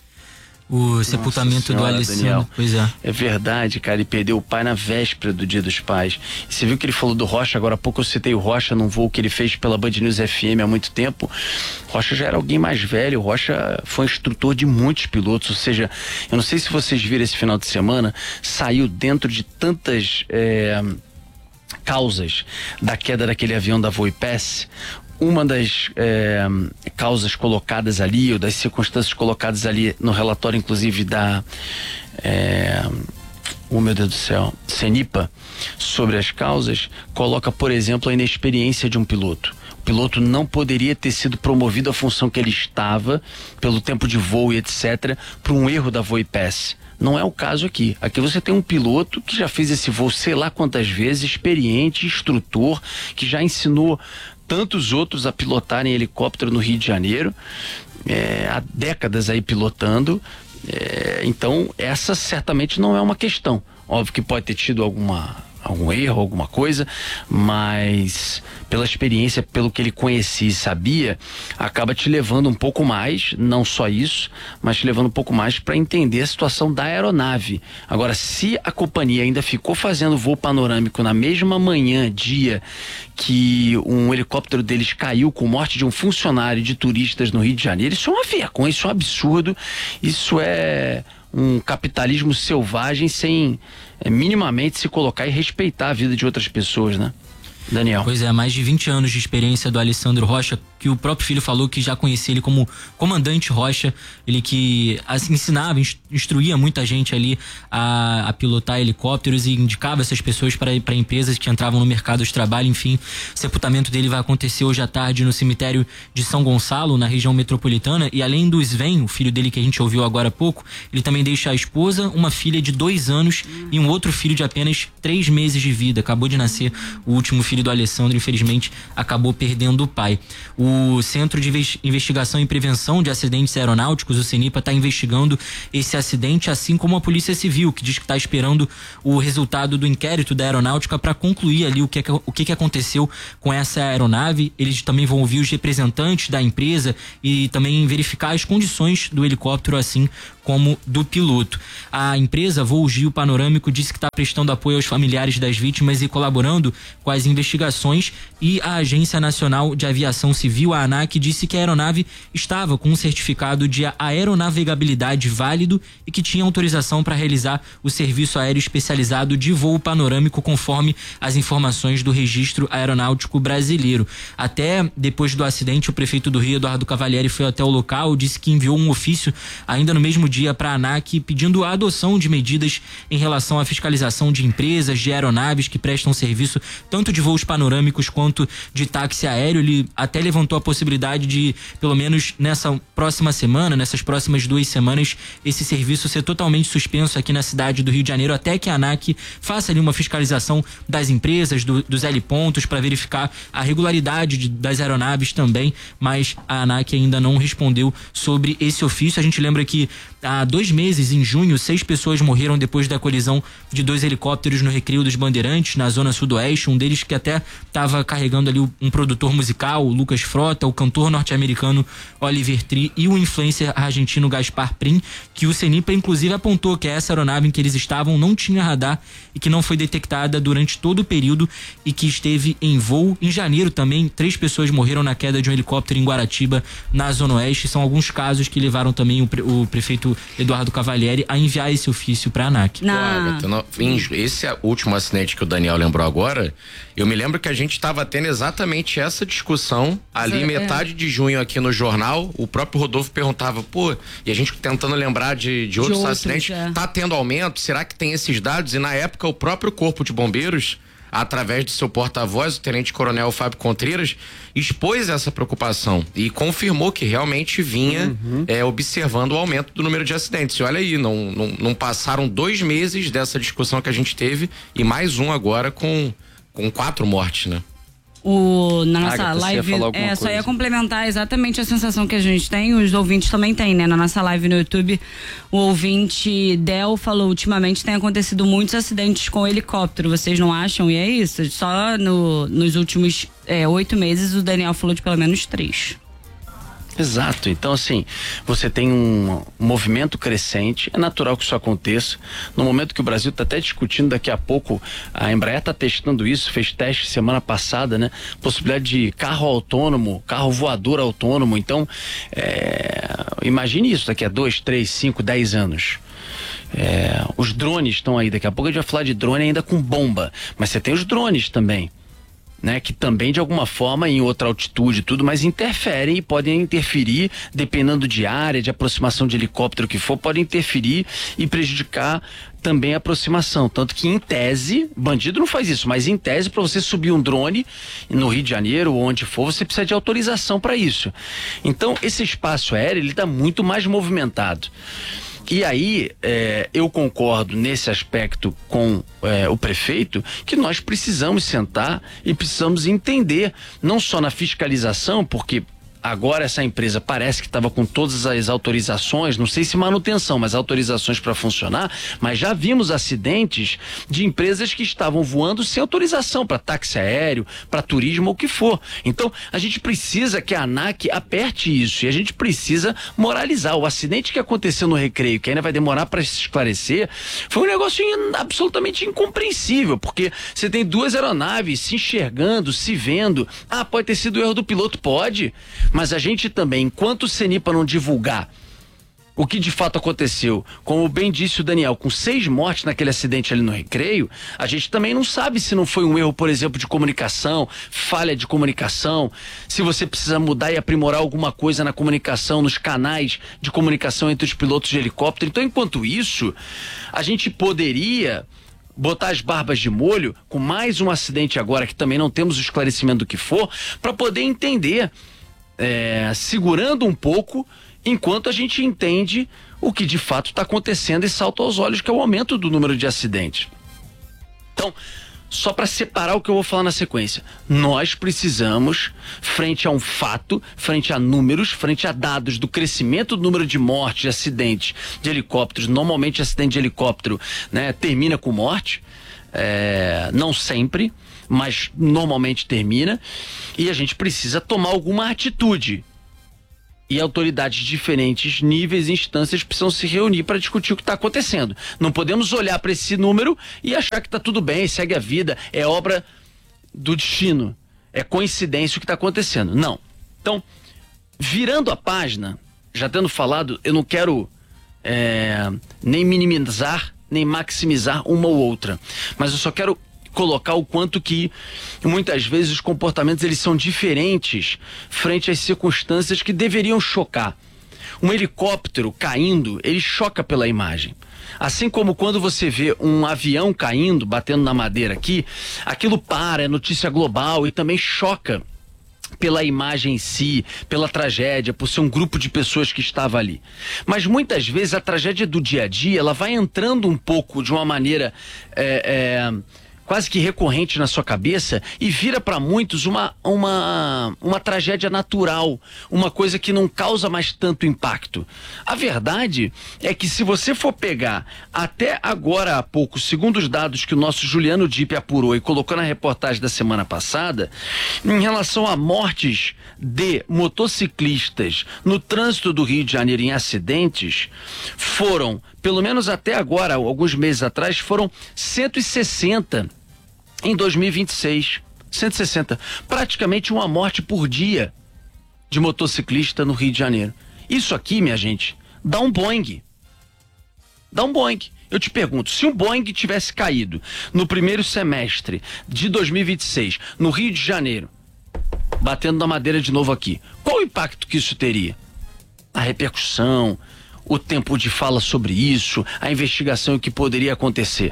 O sepultamento senhora, do Alessandro, Daniel, pois é. É verdade, cara, ele perdeu o pai na véspera do Dia dos Pais. E você viu que ele falou do Rocha, agora há pouco eu citei o Rocha num voo que ele fez pela Band News F M há muito tempo. Rocha já era alguém mais velho, o Rocha foi instrutor de muitos pilotos, ou seja, eu não sei se vocês viram esse final de semana, saiu dentro de tantas é, causas da queda daquele avião da Voipass. Uma das é, causas colocadas ali, ou das circunstâncias colocadas ali no relatório, inclusive da é, oh meu Deus do céu, CENIPA, sobre as causas, coloca, por exemplo, a inexperiência de um piloto. O piloto não poderia ter sido promovido à função que ele estava, pelo tempo de voo e etcétera, por um erro da Voipass. Não é o caso aqui. Aqui você tem um piloto que já fez esse voo sei lá quantas vezes, experiente, instrutor, que já ensinou tantos outros a pilotarem helicóptero no Rio de Janeiro, é, há décadas aí pilotando, é, então essa certamente não é uma questão. Óbvio que pode ter tido alguma, algum erro, alguma coisa, mas pela experiência, pelo que ele conhecia e sabia, acaba te levando um pouco mais, não só isso, mas te levando um pouco mais para entender a situação da aeronave. Agora, se a companhia ainda ficou fazendo voo panorâmico na mesma manhã, dia que um helicóptero deles caiu com morte de um funcionário de turistas no Rio de Janeiro, isso é uma vergonha, isso é um absurdo, isso é um capitalismo selvagem sem é, minimamente se colocar e respeitar a vida de outras pessoas, né? Daniel. Pois é, mais de vinte anos de experiência do Alessandro Rocha, que o próprio filho falou que já conhecia ele como comandante Rocha, ele que assim, ensinava, instruía muita gente ali a, a pilotar helicópteros e indicava essas pessoas para para empresas que entravam no mercado de trabalho. Enfim, o sepultamento dele vai acontecer hoje à tarde no cemitério de São Gonçalo, na região metropolitana, e além do Sven, o filho dele que a gente ouviu agora há pouco, ele também deixa a esposa, uma filha de dois anos e um outro filho de apenas três meses de vida. Acabou de nascer o último filho do Alessandro, infelizmente acabou perdendo o pai. O Centro de Investigação e Prevenção de Acidentes Aeronáuticos, o CENIPA, está investigando esse acidente, assim como a Polícia Civil, que diz que está esperando o resultado do inquérito da aeronáutica para concluir ali o que, o que, que aconteceu com essa aeronave. Eles também vão ouvir os representantes da empresa e também verificar as condições do helicóptero, assim como do piloto. A empresa Voo Gil Panorâmico disse que está prestando apoio aos familiares das vítimas e colaborando com as investigações, e a Agência Nacional de Aviação Civil, a ANAC, disse que a aeronave estava com um certificado de aeronavegabilidade válido e que tinha autorização para realizar o serviço aéreo especializado de voo panorâmico, conforme as informações do Registro Aeronáutico Brasileiro. Até depois do acidente, o prefeito do Rio, Eduardo Cavalieri, foi até o local, disse que enviou um ofício ainda no mesmo dia para a ANAC pedindo a adoção de medidas em relação à fiscalização de empresas, de aeronaves que prestam serviço tanto de voos panorâmicos quanto de táxi aéreo. Ele até levantou a possibilidade de, pelo menos nessa próxima semana, nessas próximas duas semanas, esse serviço ser totalmente suspenso aqui na cidade do Rio de Janeiro, até que a ANAC faça ali uma fiscalização das empresas, do, dos helipontos, para verificar a regularidade de, das aeronaves também, mas a ANAC ainda não respondeu sobre esse ofício. A gente lembra que há dois meses, em junho, seis pessoas morreram depois da colisão de dois helicópteros no Recreio dos Bandeirantes, na zona sudoeste. Um deles que até estava carregando ali um produtor musical, o Lucas Frota, o cantor norte-americano Oliver Tree e o influencer argentino Gaspar Prim, que o CENIPA inclusive apontou que essa aeronave em que eles estavam não tinha radar e que não foi detectada durante todo o período e que esteve em voo. Em janeiro também, três pessoas morreram na queda de um helicóptero em Guaratiba, na zona oeste. São alguns casos que levaram também o, pre, o prefeito Eduardo Cavalieri a enviar esse ofício para a ANAC. Na... Esse último acidente que o Daniel lembrou agora, eu me lembro que a gente estava tendo exatamente essa discussão ali, é, metade é. de junho aqui no jornal. O próprio Rodolfo perguntava, pô, e a gente tentando lembrar de, de, de outros, outros acidentes, é. tá tendo aumento? Será que tem esses dados? E na época o próprio Corpo de Bombeiros, através de seu porta-voz, o Tenente Coronel Fábio Contreiras, expôs essa preocupação e confirmou que realmente vinha uhum. é, observando o aumento do número de acidentes. E olha aí, não, não, não passaram dois meses dessa discussão que a gente teve e mais um agora com, com quatro mortes, né? O, na nossa Agatha, live, é, só ia complementar exatamente a sensação que a gente tem, os ouvintes também têm, né? Na nossa live no YouTube, o ouvinte Del falou, ultimamente tem acontecido muitos acidentes com helicóptero, vocês não acham? E é isso, só no, nos últimos é, oito meses o Daniel falou de pelo menos três. Exato, então assim, você tem um, um movimento crescente, é natural que isso aconteça, no momento que o Brasil está até discutindo, daqui a pouco a Embraer está testando isso, fez teste semana passada, né? Possibilidade de carro autônomo, carro voador autônomo, então é, imagine isso daqui a dois, três, cinco, dez anos. É, os drones estão aí, daqui a pouco a gente vai falar de drone ainda com bomba, mas você tem os drones também, né, que também de alguma forma em outra altitude e tudo, mas interferem e podem interferir, dependendo de área, de aproximação de helicóptero que for, podem interferir e prejudicar também a aproximação, tanto que em tese, bandido não faz isso, mas em tese para você subir um drone no Rio de Janeiro ou onde for, você precisa de autorização para isso. Então esse espaço aéreo ele está muito mais movimentado. E aí, é, eu concordo nesse aspecto com é, o prefeito, que nós precisamos sentar e precisamos entender, não só na fiscalização, porque agora essa empresa parece que estava com todas as autorizações, não sei se manutenção, mas autorizações para funcionar, mas já vimos acidentes de empresas que estavam voando sem autorização para táxi aéreo, para turismo ou o que for. Então a gente precisa que a ANAC aperte isso e a gente precisa moralizar. O acidente que aconteceu no Recreio, que ainda vai demorar para se esclarecer, foi um negócio in, absolutamente incompreensível, porque você tem duas aeronaves se enxergando, se vendo. Ah, pode ter sido o erro do piloto? Pode. Mas a gente também, enquanto o CENIPA não divulgar o que de fato aconteceu. Como bem disse o Daniel, com seis mortes naquele acidente ali no Recreio, a gente também não sabe se não foi um erro, por exemplo, de comunicação, falha de comunicação, se você precisa mudar e aprimorar alguma coisa na comunicação, nos canais de comunicação entre os pilotos de helicóptero. Então, enquanto isso, a gente poderia botar as barbas de molho com mais um acidente agora, que também não temos o esclarecimento do que for, para poder entender, é, segurando um pouco, enquanto a gente entende o que de fato está acontecendo e salta aos olhos, que é o aumento do número de acidentes. Então, só para separar o que eu vou falar na sequência, nós precisamos, frente a um fato, frente a números, frente a dados do crescimento do número de mortes, de acidentes de helicópteros, normalmente acidente de helicóptero, né, termina com morte, é, não sempre, mas normalmente termina, e a gente precisa tomar alguma atitude. E autoridades de diferentes níveis e instâncias precisam se reunir para discutir o que está acontecendo. Não podemos olhar para esse número e achar que está tudo bem, segue a vida, é obra do destino, é coincidência o que está acontecendo. Não. Então, virando a página, já tendo falado, eu não quero é, nem minimizar, nem maximizar uma ou outra, mas eu só quero colocar o quanto que muitas vezes os comportamentos eles são diferentes frente às circunstâncias que deveriam chocar. Um helicóptero caindo, ele choca pela imagem. Assim como quando você vê um avião caindo, batendo na madeira aqui, aquilo para, é notícia global e também choca pela imagem em si, pela tragédia, por ser um grupo de pessoas que estava ali. Mas muitas vezes a tragédia do dia a dia, ela vai entrando um pouco de uma maneira é, é, quase que recorrente na sua cabeça e vira para muitos uma, uma, uma tragédia natural, uma coisa que não causa mais tanto impacto. A verdade é que se você for pegar até agora há pouco, segundo os dados que o nosso Juliano Dipp apurou e colocou na reportagem da semana passada, em relação a mortes de motociclistas no trânsito do Rio de Janeiro em acidentes, foram, pelo menos até agora, alguns meses atrás, foram cento e sessenta em dois mil e vinte e seis. cento e sessenta. Praticamente uma morte por dia de motociclista no Rio de Janeiro. Isso aqui, minha gente, dá um Boeing. Dá um Boeing. Eu te pergunto, se um Boeing tivesse caído no primeiro semestre de dois mil e vinte e seis, no Rio de Janeiro, batendo na madeira de novo aqui, qual o impacto que isso teria? A repercussão, o tempo de fala sobre isso, a investigação e o que poderia acontecer.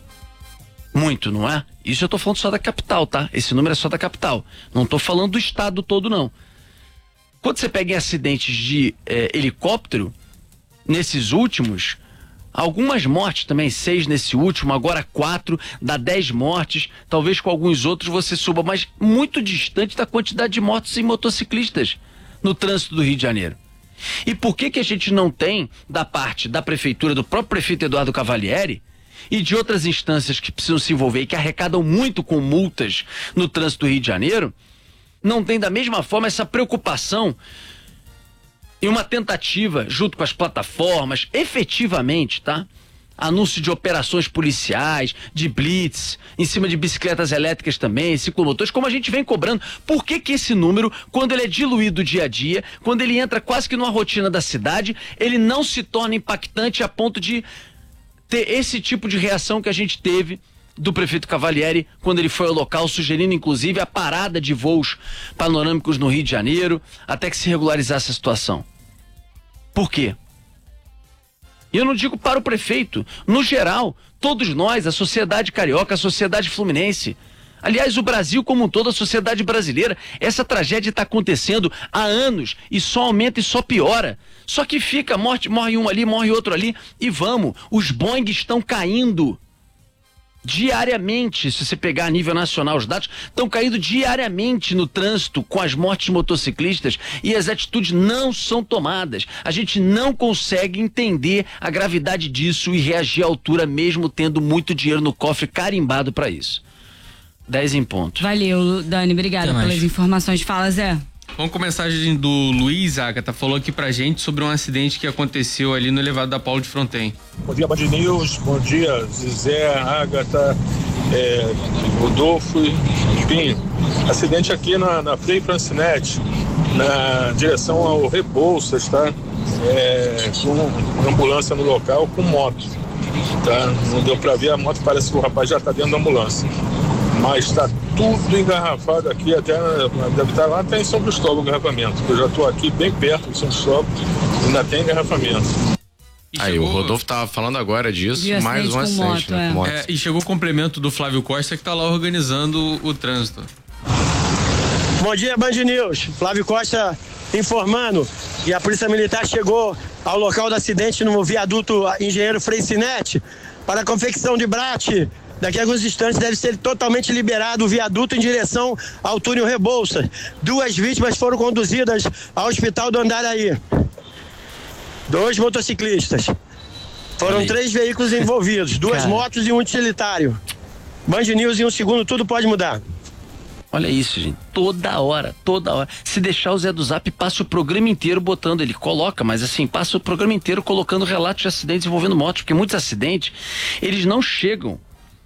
Muito, não é? Isso eu tô falando só da capital, tá? Esse número é só da capital. Não tô falando do estado todo, não. Quando você pega em acidentes de é, helicóptero, nesses últimos, algumas mortes também, seis nesse último, agora quatro, dá dez mortes, talvez com alguns outros você suba, mas muito distante da quantidade de mortes em motociclistas no trânsito do Rio de Janeiro. E por que que a gente não tem, da parte da prefeitura, do próprio prefeito Eduardo Cavalieri, e de outras instâncias que precisam se envolver e que arrecadam muito com multas no trânsito do Rio de Janeiro, não tem da mesma forma essa preocupação e uma tentativa, junto com as plataformas, efetivamente, tá? Anúncio de operações policiais, de blitz, em cima de bicicletas elétricas também, ciclomotores, como a gente vem cobrando. Por que que esse número, quando ele é diluído dia a dia, quando ele entra quase que numa rotina da cidade, ele não se torna impactante a ponto de ter esse tipo de reação que a gente teve do prefeito Cavalieri quando ele foi ao local, sugerindo inclusive a parada de voos panorâmicos no Rio de Janeiro até que se regularizasse a situação? Por quê? E eu não digo para o prefeito, no geral, todos nós, a sociedade carioca, a sociedade fluminense, aliás, o Brasil como um todo, a sociedade brasileira, essa tragédia está acontecendo há anos e só aumenta e só piora. Só que fica, morte, morre um ali, morre outro ali e vamos, os Boeing estão caindo diariamente. Se você pegar a nível nacional os dados, estão caindo diariamente no trânsito com as mortes de motociclistas e as atitudes não são tomadas. A gente não consegue entender a gravidade disso e reagir à altura, mesmo tendo muito dinheiro no cofre carimbado para isso. dez em ponto. Valeu, Dani, obrigada pelas informações. Fala, Zé. Vamos com a mensagem do Luiz Agatha, falou aqui pra gente sobre um acidente que aconteceu ali no elevado da Paulo de Fronten. Bom dia, Band News, bom dia, Zé, Agatha, é, Rodolfo, enfim, acidente aqui na, na Frei Francinete, na direção ao Rebouças, tá? é, com ambulância no local, com moto. Tá? Não deu para ver a moto, parece que o rapaz já está dentro da ambulância. Mas está tudo engarrafado aqui, até deve estar lá até em São Cristóvão o engarrafamento. Eu já estou aqui bem perto de São Cristóvão, ainda tem engarrafamento. Aí, chegou... o Rodolfo tava falando agora disso, De mais um acidente, moto, né? é. Com moto. É, e chegou o complemento do Flávio Costa, que tá lá organizando o, o trânsito. Bom dia, Band News. Flávio Costa informando que a Polícia Militar chegou ao local do acidente no viaduto Engenheiro Freicinete para a confecção de brate. Daqui a alguns instantes deve ser totalmente liberado o viaduto em direção ao túnel Rebouças. Duas vítimas foram conduzidas ao hospital do Andaraí. Dois motociclistas. Foram Aí. três veículos envolvidos, duas Cara. motos e um utilitário. Band News em um segundo, tudo pode mudar. Olha isso, gente. Toda hora, toda hora. Se deixar o Zé do Zap, passa o programa inteiro botando, ele coloca, mas assim, passa o programa inteiro colocando relatos de acidentes envolvendo motos, porque muitos acidentes, eles não chegam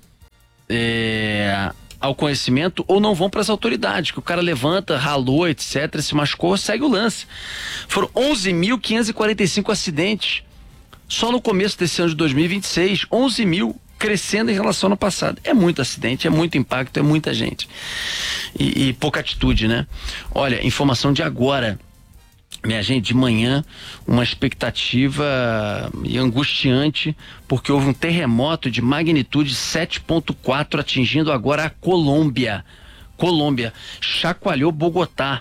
é, ao conhecimento ou não vão para as autoridades, que o cara levanta, ralou, etcétera, se machucou, segue o lance. Foram onze mil quinhentos e quarenta e cinco acidentes só no começo desse ano de dois mil e vinte e seis, onze mil, crescendo em relação ao ano passado. É muito acidente, é muito impacto, é muita gente. E, e pouca atitude, né? Olha, informação de agora. Minha gente, de manhã, uma expectativa angustiante, porque houve um terremoto de magnitude sete ponto quatro atingindo agora a Colômbia. Colômbia. Chacoalhou Bogotá.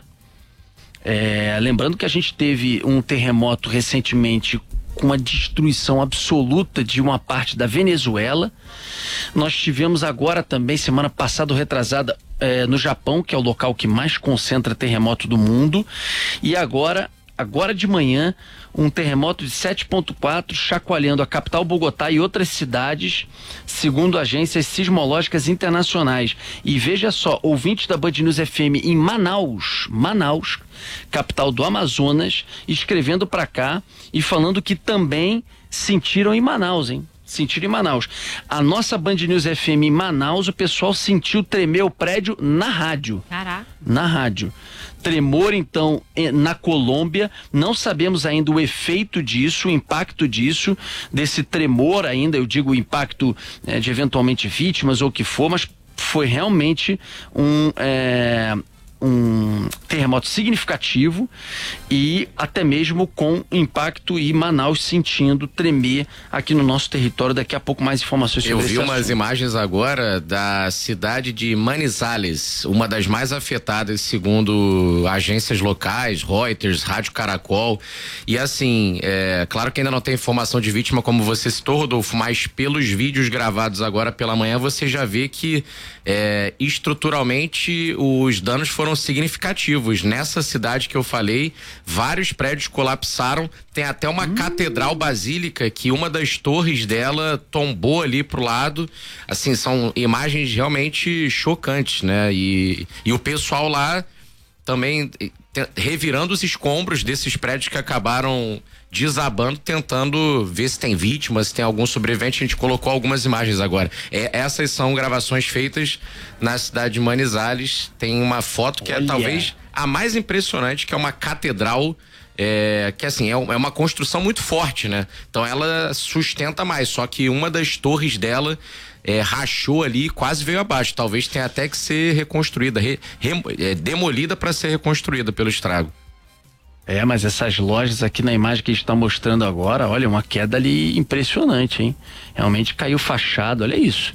É, lembrando que a gente teve um terremoto recentemente com uma destruição absoluta de uma parte da Venezuela. Nós tivemos agora também, semana passada ou retrasada, é, no Japão, que é o local que mais concentra terremoto do mundo. E agora, agora de manhã, um terremoto de sete ponto quatro chacoalhando a capital Bogotá e outras cidades, segundo agências sismológicas internacionais. E veja só, ouvintes da Band News F M em Manaus, Manaus, capital do Amazonas, escrevendo para cá e falando que também sentiram em Manaus, hein? Sentiram em Manaus. A nossa Band News F M em Manaus, o pessoal sentiu tremer o prédio na rádio. Caraca. Na rádio. Tremor, então, na Colômbia. Não sabemos ainda o efeito disso, o impacto disso, desse tremor ainda, eu digo o impacto é, de eventualmente vítimas ou o que for, mas foi realmente um... É, um terremoto significativo e até mesmo com impacto e Manaus sentindo tremer aqui no nosso território. Daqui a pouco mais informações sobre Eu esse vi umas assunto. imagens agora da cidade de Manizales, uma das mais afetadas segundo agências locais, Reuters, Rádio Caracol. E assim, é claro que ainda não tem informação de vítima, como você citou, Rodolfo, mas pelos vídeos gravados agora pela manhã você já vê que é, estruturalmente os danos foram significativos. Nessa cidade que eu falei, vários prédios colapsaram, tem até uma hum. catedral basílica que uma das torres dela tombou ali pro lado. Assim, são imagens realmente chocantes, né? E, e o pessoal lá também te, revirando os escombros desses prédios que acabaram desabando, tentando ver se tem vítimas, se tem algum sobrevivente. A gente colocou algumas imagens agora. É, essas são gravações feitas na cidade de Manizales. Tem uma foto que Olha. é talvez a mais impressionante, que é uma catedral, é, que assim, é, é uma construção muito forte, né? Então ela sustenta mais, só que uma das torres dela é, rachou ali e quase veio abaixo. Talvez tenha até que ser reconstruída, re, re, é, demolida para ser reconstruída pelo estrago. É, mas essas lojas aqui na imagem que a gente está mostrando agora, olha, uma queda ali impressionante, hein? Realmente caiu fachada, olha isso.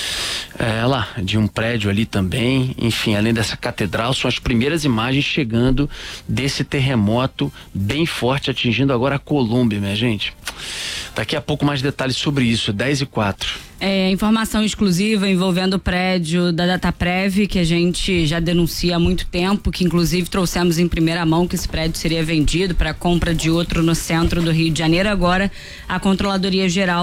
É, lá, de um prédio ali também, enfim, além dessa catedral, são as primeiras imagens chegando desse terremoto bem forte, atingindo agora a Colômbia, minha gente. Daqui a pouco mais detalhes sobre isso, dez e quatro. É, informação exclusiva envolvendo o prédio da Dataprev, que a gente já denuncia há muito tempo, que inclusive trouxemos em primeira mão que esse prédio seria vendido para compra de outro no centro do Rio de Janeiro. Agora, a Controladoria Geral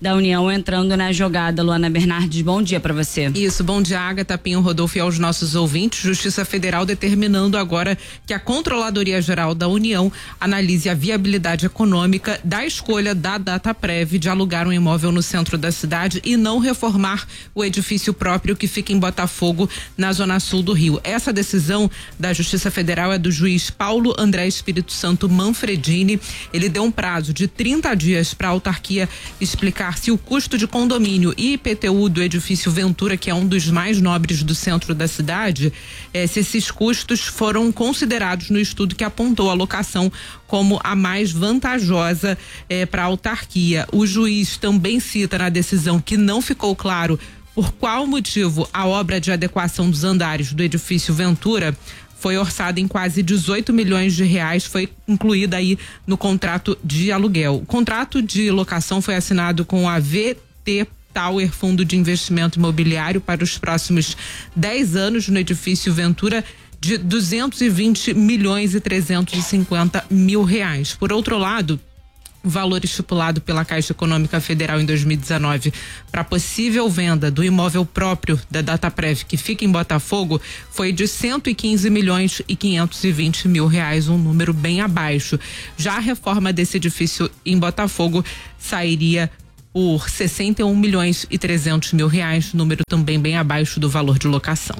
da União entrando na jogada. Luana Bernardes, bom dia para você. Isso, bom dia, Agatha, Pinho, Rodolfo e aos nossos ouvintes. Justiça Federal determinando agora que a Controladoria Geral da União analise a viabilidade econômica da escolha da Dataprev de alugar um imóvel no centro da cidade e não reformar o edifício próprio que fica em Botafogo, na zona sul do Rio. Essa decisão da Justiça Federal é do juiz Paulo André Espírito Santo Manfredini. Ele deu um prazo de trinta dias para a autarquia explicar se o custo de condomínio e I P T U do edifício Ventura, que é um dos mais nobres do centro da cidade, eh, se esses custos foram considerados no estudo que apontou a locação como a mais vantajosa eh, para a autarquia. O juiz também cita na decisão que não ficou claro por qual motivo a obra de adequação dos andares do edifício Ventura foi orçada em quase dezoito milhões de reais, foi incluída aí no contrato de aluguel. O contrato de locação foi assinado com a V T Tower, Fundo de Investimento Imobiliário, para os próximos dez anos no edifício Ventura, de duzentos e vinte milhões e trezentos e cinquenta mil reais. Por outro lado, o valor estipulado pela Caixa Econômica Federal em dois mil e dezenove para possível venda do imóvel próprio da Dataprev, que fica em Botafogo, foi de cento e quinze milhões e quinhentos e vinte mil reais, um número bem abaixo. Já a reforma desse edifício em Botafogo sairia por sessenta e um milhões e trezentos mil reais, número também bem abaixo do valor de locação.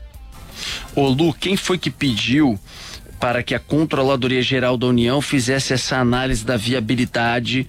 Ô Lu, quem foi que pediu para que a Controladoria Geral da União fizesse essa análise da viabilidade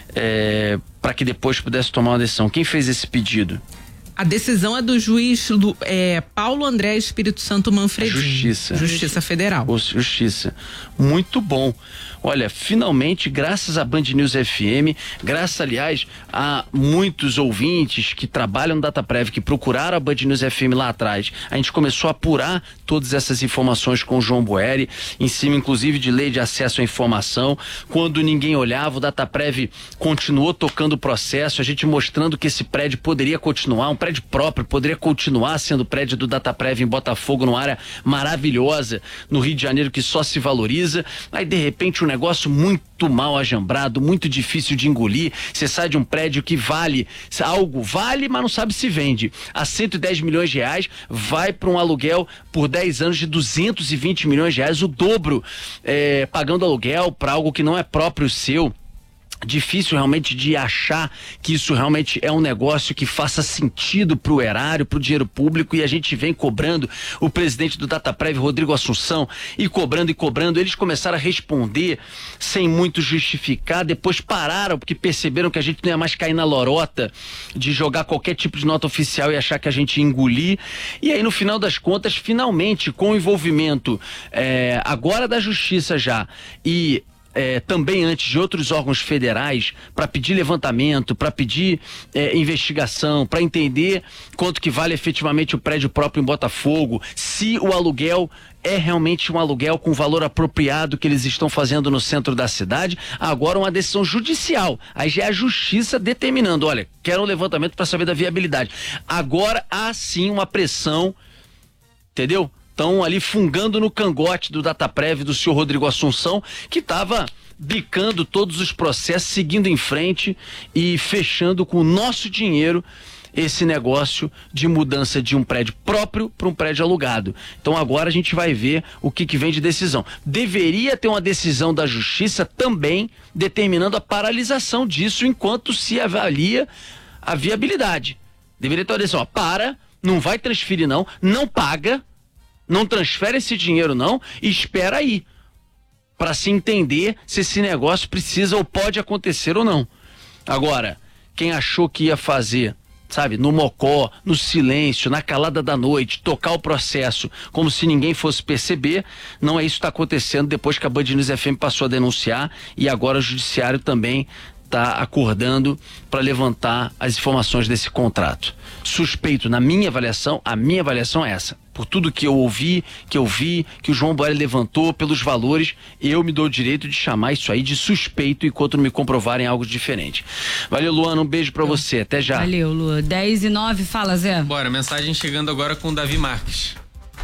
é, para que depois pudesse tomar uma decisão? Quem fez esse pedido? A decisão é do juiz é, Paulo André Espírito Santo Manfredini. Justiça. Justiça Federal. Justiça. Muito bom. Olha, finalmente, graças à Band News F M, graças, aliás, a muitos ouvintes que trabalham no Dataprev, que procuraram a Band News F M lá atrás, a gente começou a apurar todas essas informações com o João Boeri, em cima, inclusive, de lei de acesso à informação. Quando ninguém olhava, o Dataprev continuou tocando o processo, a gente mostrando que esse prédio poderia continuar, um prédio próprio, poderia continuar sendo prédio do Dataprev em Botafogo, numa área maravilhosa, no Rio de Janeiro, que só se valoriza. Aí, de repente, um negócio muito mal ajambrado, muito difícil de engolir. Você sai de um prédio que vale, algo vale, mas não sabe se vende. A cento e dez milhões de reais, vai para um aluguel por dez anos de duzentos e vinte milhões de reais, o dobro, é, pagando aluguel para algo que não é próprio seu. Difícil realmente de achar que isso realmente é um negócio que faça sentido pro erário, pro dinheiro público, e a gente vem cobrando o presidente do Dataprev, Rodrigo Assunção, e cobrando e cobrando. Eles começaram a responder sem muito justificar, depois pararam porque perceberam que a gente não ia mais cair na lorota de jogar qualquer tipo de nota oficial e achar que a gente ia engolir. E aí, no final das contas, finalmente, com o envolvimento é, agora da Justiça já, e É, também antes de outros órgãos federais, para pedir levantamento, para pedir é, investigação, para entender quanto que vale efetivamente o prédio próprio em Botafogo, se o aluguel é realmente um aluguel com valor apropriado que eles estão fazendo no centro da cidade. Agora uma decisão judicial, aí já é a justiça determinando, olha, quero um levantamento para saber da viabilidade. Agora há sim uma pressão, entendeu? Estão ali fungando no cangote do Dataprev, do senhor Rodrigo Assunção, que estava bicando todos os processos, seguindo em frente e fechando com o nosso dinheiro esse negócio de mudança de um prédio próprio para um prédio alugado. Então agora a gente vai ver o que, que vem de decisão. Deveria ter uma decisão da Justiça também determinando a paralisação disso enquanto se avalia a viabilidade. Deveria ter uma decisão, ó, para, não vai transferir não, não paga, não transfere esse dinheiro não, e espera aí, para se entender se esse negócio precisa ou pode acontecer ou não. Agora, quem achou que ia fazer, sabe, no mocó, no silêncio, na calada da noite, tocar o processo como se ninguém fosse perceber, não é isso que está acontecendo depois que a Band News F M passou a denunciar, e agora o judiciário também está acordando para levantar as informações desse contrato. Suspeito, na minha avaliação, a minha avaliação é essa. Por tudo que eu ouvi, que eu vi, que o João Boeri levantou, pelos valores, eu me dou o direito de chamar isso aí de suspeito enquanto não me comprovarem algo diferente. Valeu, Luana, um beijo pra você, até já. Valeu, Lu. dez e nove, fala, Zé. Bora, mensagem chegando agora com o Davi Marques.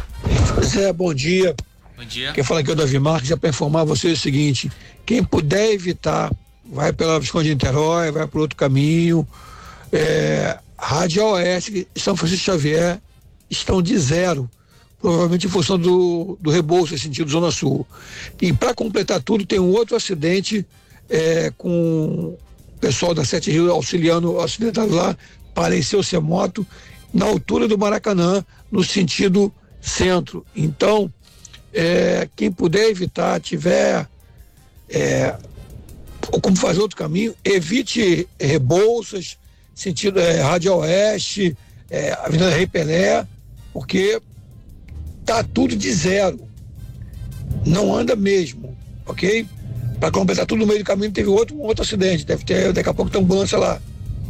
Zé, bom dia. Bom dia. Quem fala aqui é o Davi Marques, já para informar você o seguinte: quem puder evitar vai pela Visconde de Niterói, vai por outro caminho. É, Radial Oeste e São Francisco Xavier estão de zero, provavelmente em função do, do rebolso em sentido Zona Sul. E para completar tudo, tem um outro acidente é, com o pessoal da Sete Rios auxiliando, acidentado lá, pareceu ser moto, na altura do Maracanã, no sentido centro. Então, é, quem puder evitar, tiver é, ou como fazer outro caminho, evite Rebouças, sentido é, Radial Oeste, é, Avenida Rei Pelé, porque tá tudo de zero, não anda mesmo, ok? Para completar tudo no meio do caminho teve outro, um outro acidente, deve ter, daqui a pouco tem ambulância lá.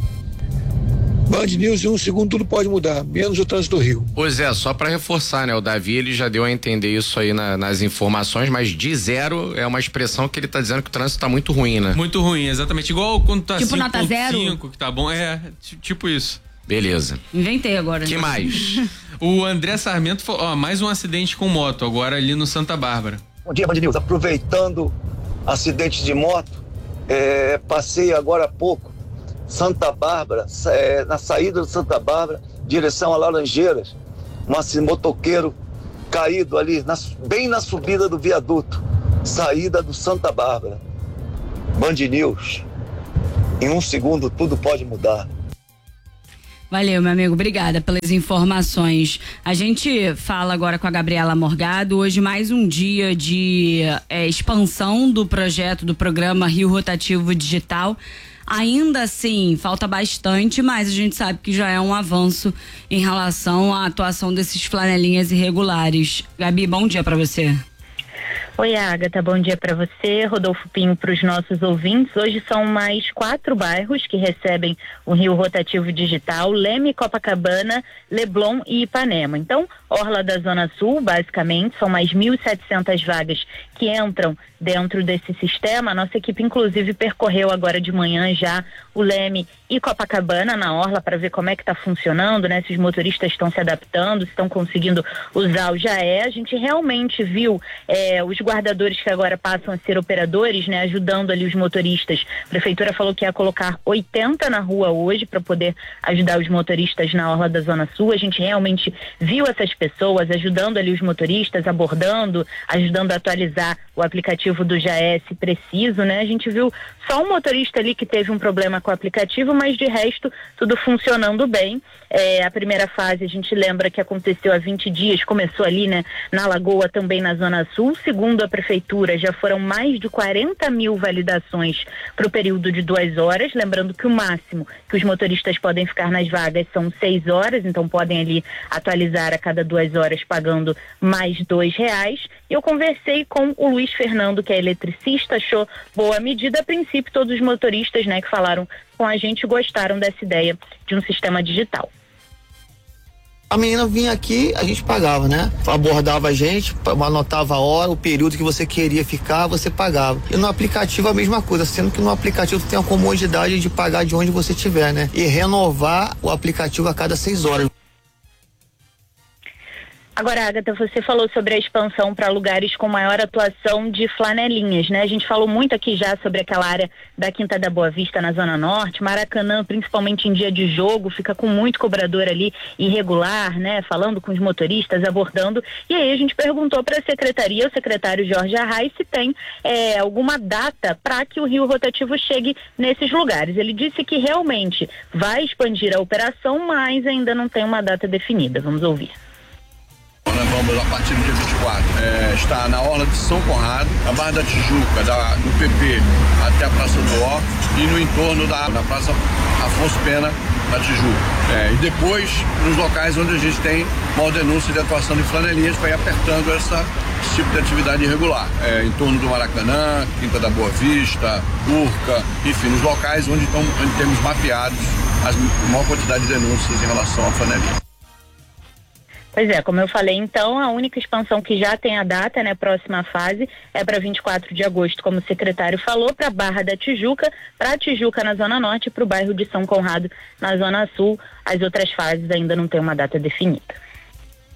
Band News, em um segundo tudo pode mudar, menos o trânsito do Rio. Pois é, só para reforçar, né? O Davi, ele já deu a entender isso aí na, nas informações, mas de zero é uma expressão que ele tá dizendo que o trânsito tá muito ruim, né? Muito ruim, exatamente. Igual quando tá tipo nota zero? cinco, que tá bom. É, tipo isso. Beleza. Inventei agora. Que mais? O André Sarmento falou, ó, mais um acidente com moto, agora ali no Santa Bárbara. Bom dia, Band News. Aproveitando acidente de moto, é, passei agora há pouco Santa Bárbara, é, na saída de Santa Bárbara, direção a Laranjeiras, um motoqueiro caído ali, na, bem na subida do viaduto, saída do Santa Bárbara. Band News, em um segundo tudo pode mudar. Valeu, meu amigo, obrigada pelas informações. A gente fala agora com a Gabriela Morgado, hoje mais um dia de é, expansão do projeto, do programa Rio Rotativo Digital. Ainda assim, falta bastante, mas a gente sabe que já é um avanço em relação à atuação desses flanelinhas irregulares. Gabi, bom dia para você. Oi, Agatha, bom dia para você, Rodolfo Pinho, para os nossos ouvintes. Hoje são mais quatro bairros que recebem o Rio Rotativo Digital: Leme, Copacabana, Leblon e Ipanema. Então, orla da Zona Sul, basicamente, são mais mil e setecentas vagas que entram dentro desse sistema. A nossa equipe, inclusive, percorreu agora de manhã já o Leme e Copacabana na orla para ver como é que está funcionando, né? Se os motoristas estão se adaptando, se estão conseguindo usar o Já É. A gente realmente viu é, os guardadores que agora passam a ser operadores, né? Ajudando ali os motoristas. A prefeitura falou que ia colocar oitenta na rua hoje para poder ajudar os motoristas na orla da Zona Sul. A gente realmente viu essas pessoas ajudando ali os motoristas, abordando, ajudando a atualizar o aplicativo do Já É, se preciso, né? A gente viu só um motorista ali que teve um problema com o aplicativo, mas de resto tudo funcionando bem. É, a primeira fase, a gente lembra que aconteceu há vinte dias, começou ali, né, na Lagoa, também na Zona Sul. Segundo a prefeitura, já foram mais de quarenta mil validações para o período de duas horas. Lembrando que o máximo que os motoristas podem ficar nas vagas são seis horas, então podem ali atualizar a cada duas horas pagando mais dois reais. Eu conversei com o Luiz Fernando, que é eletricista, achou boa a medida. A princípio, todos os motoristas, né, que falaram com a gente gostaram dessa ideia de um sistema digital. A menina vinha aqui, a gente pagava, né? Abordava a gente, anotava a hora, o período que você queria ficar, você pagava. E no aplicativo a mesma coisa, sendo que no aplicativo tem a comodidade de pagar de onde você estiver, né? E renovar o aplicativo a cada seis horas. Agora, Agatha, você falou sobre a expansão para lugares com maior atuação de flanelinhas, né? A gente falou muito aqui já sobre aquela área da Quinta da Boa Vista, na Zona Norte. Maracanã, principalmente em dia de jogo, fica com muito cobrador ali irregular, né? Falando com os motoristas, abordando. E aí a gente perguntou para a secretaria, o secretário Jorge Arraes, se tem é, alguma data para que o Rio Rotativo chegue nesses lugares. Ele disse que realmente vai expandir a operação, mas ainda não tem uma data definida. Vamos ouvir. Nós vamos, a partir do dia vinte e quatro, é, estar na orla de São Conrado, na Barra da Tijuca, da, do P P até a Praça do Ó e no entorno da, da Praça Afonso Pena, da Tijuca. É, e depois, nos locais onde a gente tem maior denúncia de atuação de flanelinhas, para ir apertando essa, esse tipo de atividade irregular. É, em torno do Maracanã, Quinta da Boa Vista, Urca, enfim, nos locais onde, tão, onde temos mapeados a maior quantidade de denúncias em relação à flanelinha. Pois é, como eu falei, então, a única expansão que já tem a data, né, próxima fase, é para vinte e quatro de agosto, como o secretário falou, para Barra da Tijuca, para Tijuca na Zona Norte e para o bairro de São Conrado na Zona Sul. As outras fases ainda não tem uma data definida.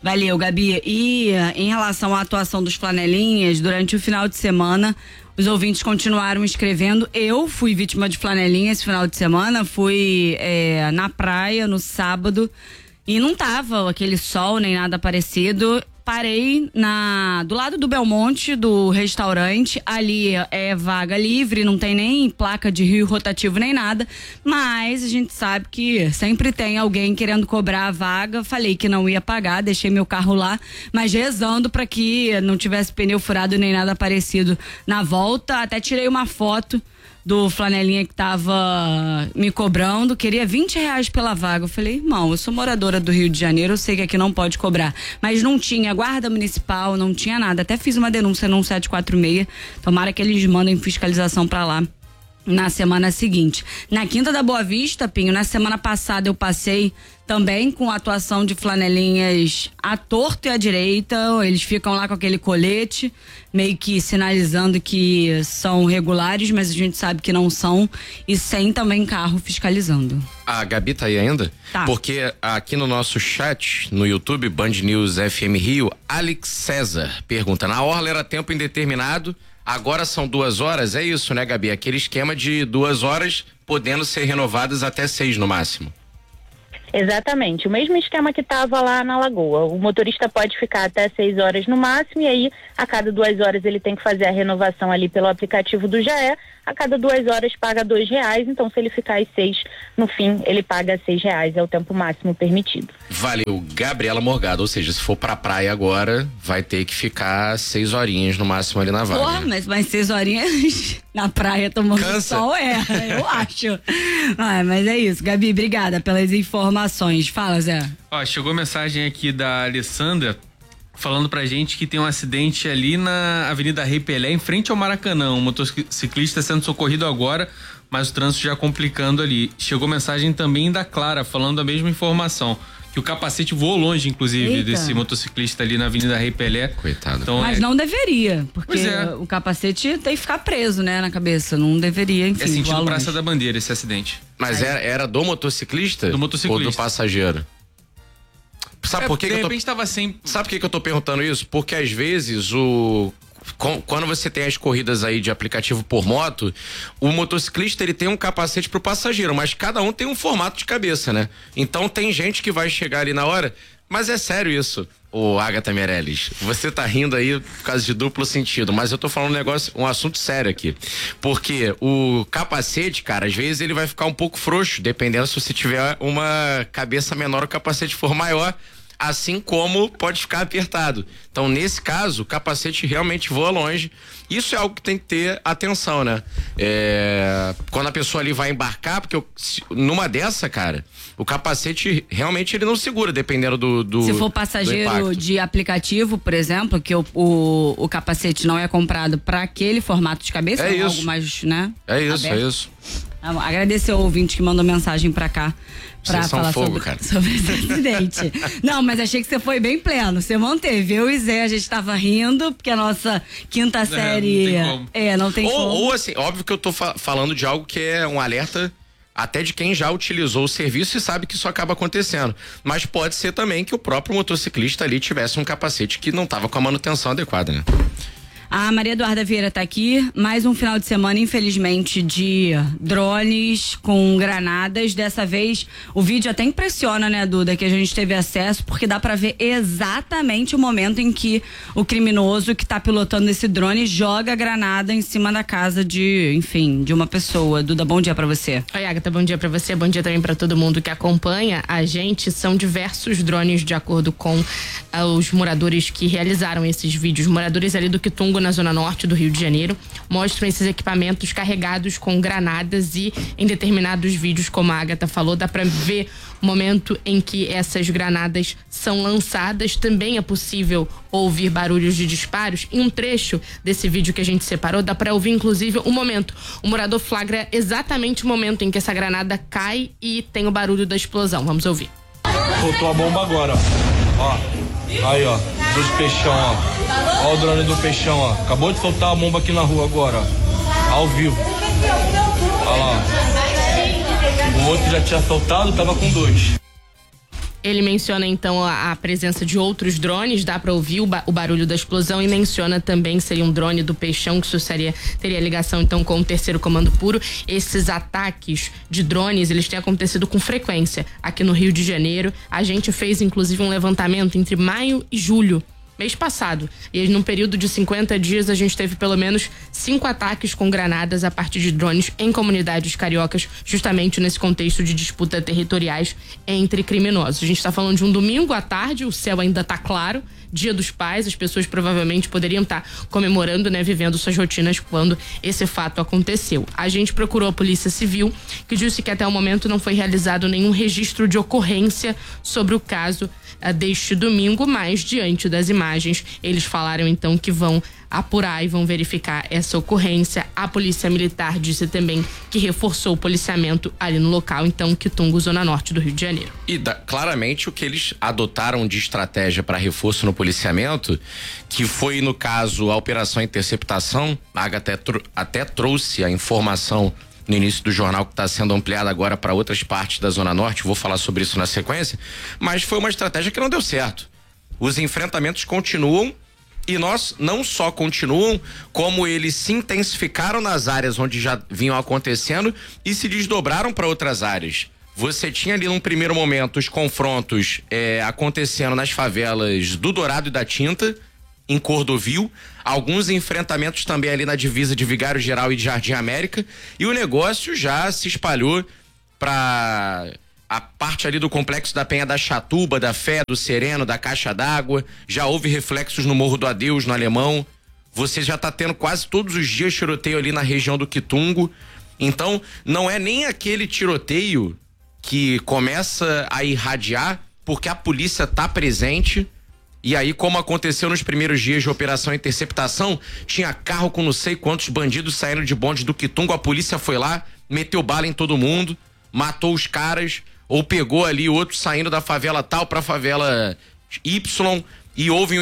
Valeu, Gabi. E em relação à atuação dos flanelinhas, durante o final de semana, os ouvintes continuaram escrevendo. Eu fui vítima de flanelinha esse final de semana, fui é, na praia no sábado e não tava aquele sol nem nada parecido. Parei na, do lado do Belmonte, do restaurante, ali é vaga livre, não tem nem placa de rio rotativo nem nada, mas a gente sabe que sempre tem alguém querendo cobrar a vaga. Falei que não ia pagar, deixei meu carro lá, mas rezando para que não tivesse pneu furado nem nada parecido na volta. Até tirei uma foto do flanelinha que tava me cobrando, queria vinte reais pela vaga. Eu falei, irmão, eu sou moradora do Rio de Janeiro, eu sei que aqui não pode cobrar. Mas não tinha guarda municipal, não tinha nada. Até fiz uma denúncia no cento e quarenta e seis. Tomara que eles mandem fiscalização pra lá na semana seguinte. Na Quinta da Boa Vista, Pinho, na semana passada eu passei também com a atuação de flanelinhas à torto e à direita. Eles ficam lá com aquele colete, meio que sinalizando que são regulares, mas a gente sabe que não são, e sem também carro fiscalizando. A Gabi tá aí ainda? Tá. Porque aqui no nosso chat, no YouTube, Band News F M Rio, Alex César pergunta, na orla era tempo indeterminado, agora são duas horas? É isso, né, Gabi? Aquele esquema de duas horas podendo ser renovadas até seis no máximo. Exatamente, o mesmo esquema que estava lá na Lagoa. O motorista pode ficar até seis horas no máximo, e aí a cada duas horas ele tem que fazer a renovação ali pelo aplicativo do Jaé. A cada duas horas paga dois reais, então se ele ficar às seis, no fim ele paga seis reais, é o tempo máximo permitido. Valeu, Gabriela Morgado, ou seja, se for pra praia agora, vai ter que ficar seis horinhas no máximo ali na vaga. Porra, mas, mas seis horinhas na praia tomando Cansa. sol, é, eu acho. Ah, mas é isso, Gabi, obrigada pelas informações. Fala, Zé. Ó, chegou mensagem aqui da Alessandra falando pra gente que tem um acidente ali na Avenida Rei Pelé, em frente ao Maracanã. Um motociclista sendo socorrido agora, mas o trânsito já complicando ali. Chegou mensagem também da Clara, falando a mesma informação, que o capacete voou longe, inclusive, Eita. desse motociclista ali na Avenida Rei Pelé. Coitado. Então, Mas é, não deveria, porque é. o capacete tem que ficar preso, né, na cabeça. Não deveria, enfim. é sentido voar Praça longe. da Bandeira esse acidente. Mas era, era do motociclista? Do motociclista. Ou do passageiro? Sabe É, por que, de que eu tô... repente tava sem... Sabe por que, que eu tô perguntando isso? Porque às vezes o... Quando você tem as corridas aí de aplicativo por moto, o motociclista ele tem um capacete pro passageiro, mas cada um tem um formato de cabeça, né? Então tem gente que vai chegar ali na hora, mas é sério isso, ô Agatha Meirelles. Você tá rindo aí por causa de duplo sentido, mas eu tô falando um negócio, um assunto sério aqui. Porque o capacete, cara, às vezes ele vai ficar um pouco frouxo, dependendo se você tiver uma cabeça menor, o capacete for maior. Assim como pode ficar apertado. Então, nesse caso, o capacete realmente voa longe. Isso é algo que tem que ter atenção, né? É, quando a pessoa ali vai embarcar, porque eu, numa dessa, cara, o capacete realmente ele não segura, dependendo do, do Se for do passageiro impacto. de aplicativo, por exemplo, que o, o, o capacete não é comprado para aquele formato de cabeça, É ou isso. algo mais, né? É isso, aberto. é isso. Agradecer ao ouvinte que mandou mensagem pra cá pra Vocês são falar fogo, sobre, cara. sobre esse acidente. Não, mas achei que você foi bem pleno. Você manteve. Eu e Zé, a gente tava rindo, porque a nossa quinta série. não tem como. É, não tem ou, como. ou assim, óbvio que eu tô fa- falando de algo que é um alerta até de quem já utilizou o serviço e sabe que isso acaba acontecendo. Mas pode ser também que o próprio motociclista ali tivesse um capacete que não tava com a manutenção adequada, né? A Maria Eduarda Vieira tá aqui, mais um final de semana, infelizmente, de drones com granadas. Dessa vez, o vídeo até impressiona, né, Duda, que a gente teve acesso, porque dá pra ver exatamente o momento em que o criminoso que tá pilotando esse drone joga a granada em cima da casa de, enfim, de uma pessoa. Duda, bom dia pra você. Oi, Agatha, bom dia pra você, bom dia também pra todo mundo que acompanha a gente. São diversos drones, de acordo com uh, os moradores que realizaram esses vídeos. Moradores ali do Quitungo, na zona norte do Rio de Janeiro, mostram esses equipamentos carregados com granadas, e em determinados vídeos, como a Agatha falou, dá pra ver o momento em que essas granadas são lançadas. Também é possível ouvir barulhos de disparos. Em um trecho desse vídeo que a gente separou, dá pra ouvir inclusive o momento. O morador flagra exatamente o momento em que essa granada cai e tem o barulho da explosão. Vamos ouvir. Soltou a bomba agora, ó. Ó. Aí, ó. Dois peixão, ó. Ó o drone do peixão, ó. Acabou de soltar a bomba aqui na rua agora, ó. Ao vivo. Olha lá, ó. O outro já tinha soltado, tava com dois. Ele menciona então a, a presença de outros drones, dá para ouvir o, ba o barulho da explosão, e menciona também que seria um drone do Peixão, que isso seria, teria ligação então com o terceiro comando puro. Esses ataques de drones, eles têm acontecido com frequência aqui no Rio de Janeiro. A gente fez inclusive um levantamento entre maio e julho, mês passado, e num período de cinquenta dias a gente teve pelo menos cinco ataques com granadas a partir de drones em comunidades cariocas, justamente nesse contexto de disputa territoriais entre criminosos. A gente está falando de um domingo à tarde, o céu ainda está claro, Dia dos Pais, as pessoas provavelmente poderiam estar comemorando, né, vivendo suas rotinas quando esse fato aconteceu. A gente procurou a Polícia Civil, que disse que até o momento não foi realizado nenhum registro de ocorrência sobre o caso uh, deste domingo, mas diante das imagens, eles falaram então que vão apurar e vão verificar essa ocorrência. A Polícia Militar disse também que reforçou o policiamento ali no local, então, Quitungo, zona norte do Rio de Janeiro. E da, claramente o que eles adotaram de estratégia para reforço no policiamento, que foi no caso a Operação Interceptação, a Agatha até, até trouxe a informação no início do jornal, que está sendo ampliada agora para outras partes da Zona Norte, vou falar sobre isso na sequência, mas foi uma estratégia que não deu certo. Os enfrentamentos continuam, e nós não só continuam, como eles se intensificaram nas áreas onde já vinham acontecendo e se desdobraram para outras áreas. Você tinha ali num primeiro momento os confrontos é, acontecendo nas favelas do Dourado e da Tinta, em Cordovil, alguns enfrentamentos também ali na divisa de Vigário Geral e de Jardim América, e o negócio já se espalhou para a parte ali do Complexo da Penha da Chatuba, da Fé, do Sereno, da Caixa d'Água. Já houve reflexos no Morro do Adeus, no Alemão. Você já tá tendo quase todos os dias tiroteio ali na região do Quitungo. Então, não é nem aquele tiroteio que começa a irradiar porque a polícia tá presente. E aí, como aconteceu nos primeiros dias de Operação Interceptação, tinha carro com não sei quantos bandidos saindo de bonde do Quitungo, a polícia foi lá, meteu bala em todo mundo, matou os caras, ou pegou ali outros saindo da favela tal pra favela Y, e houve um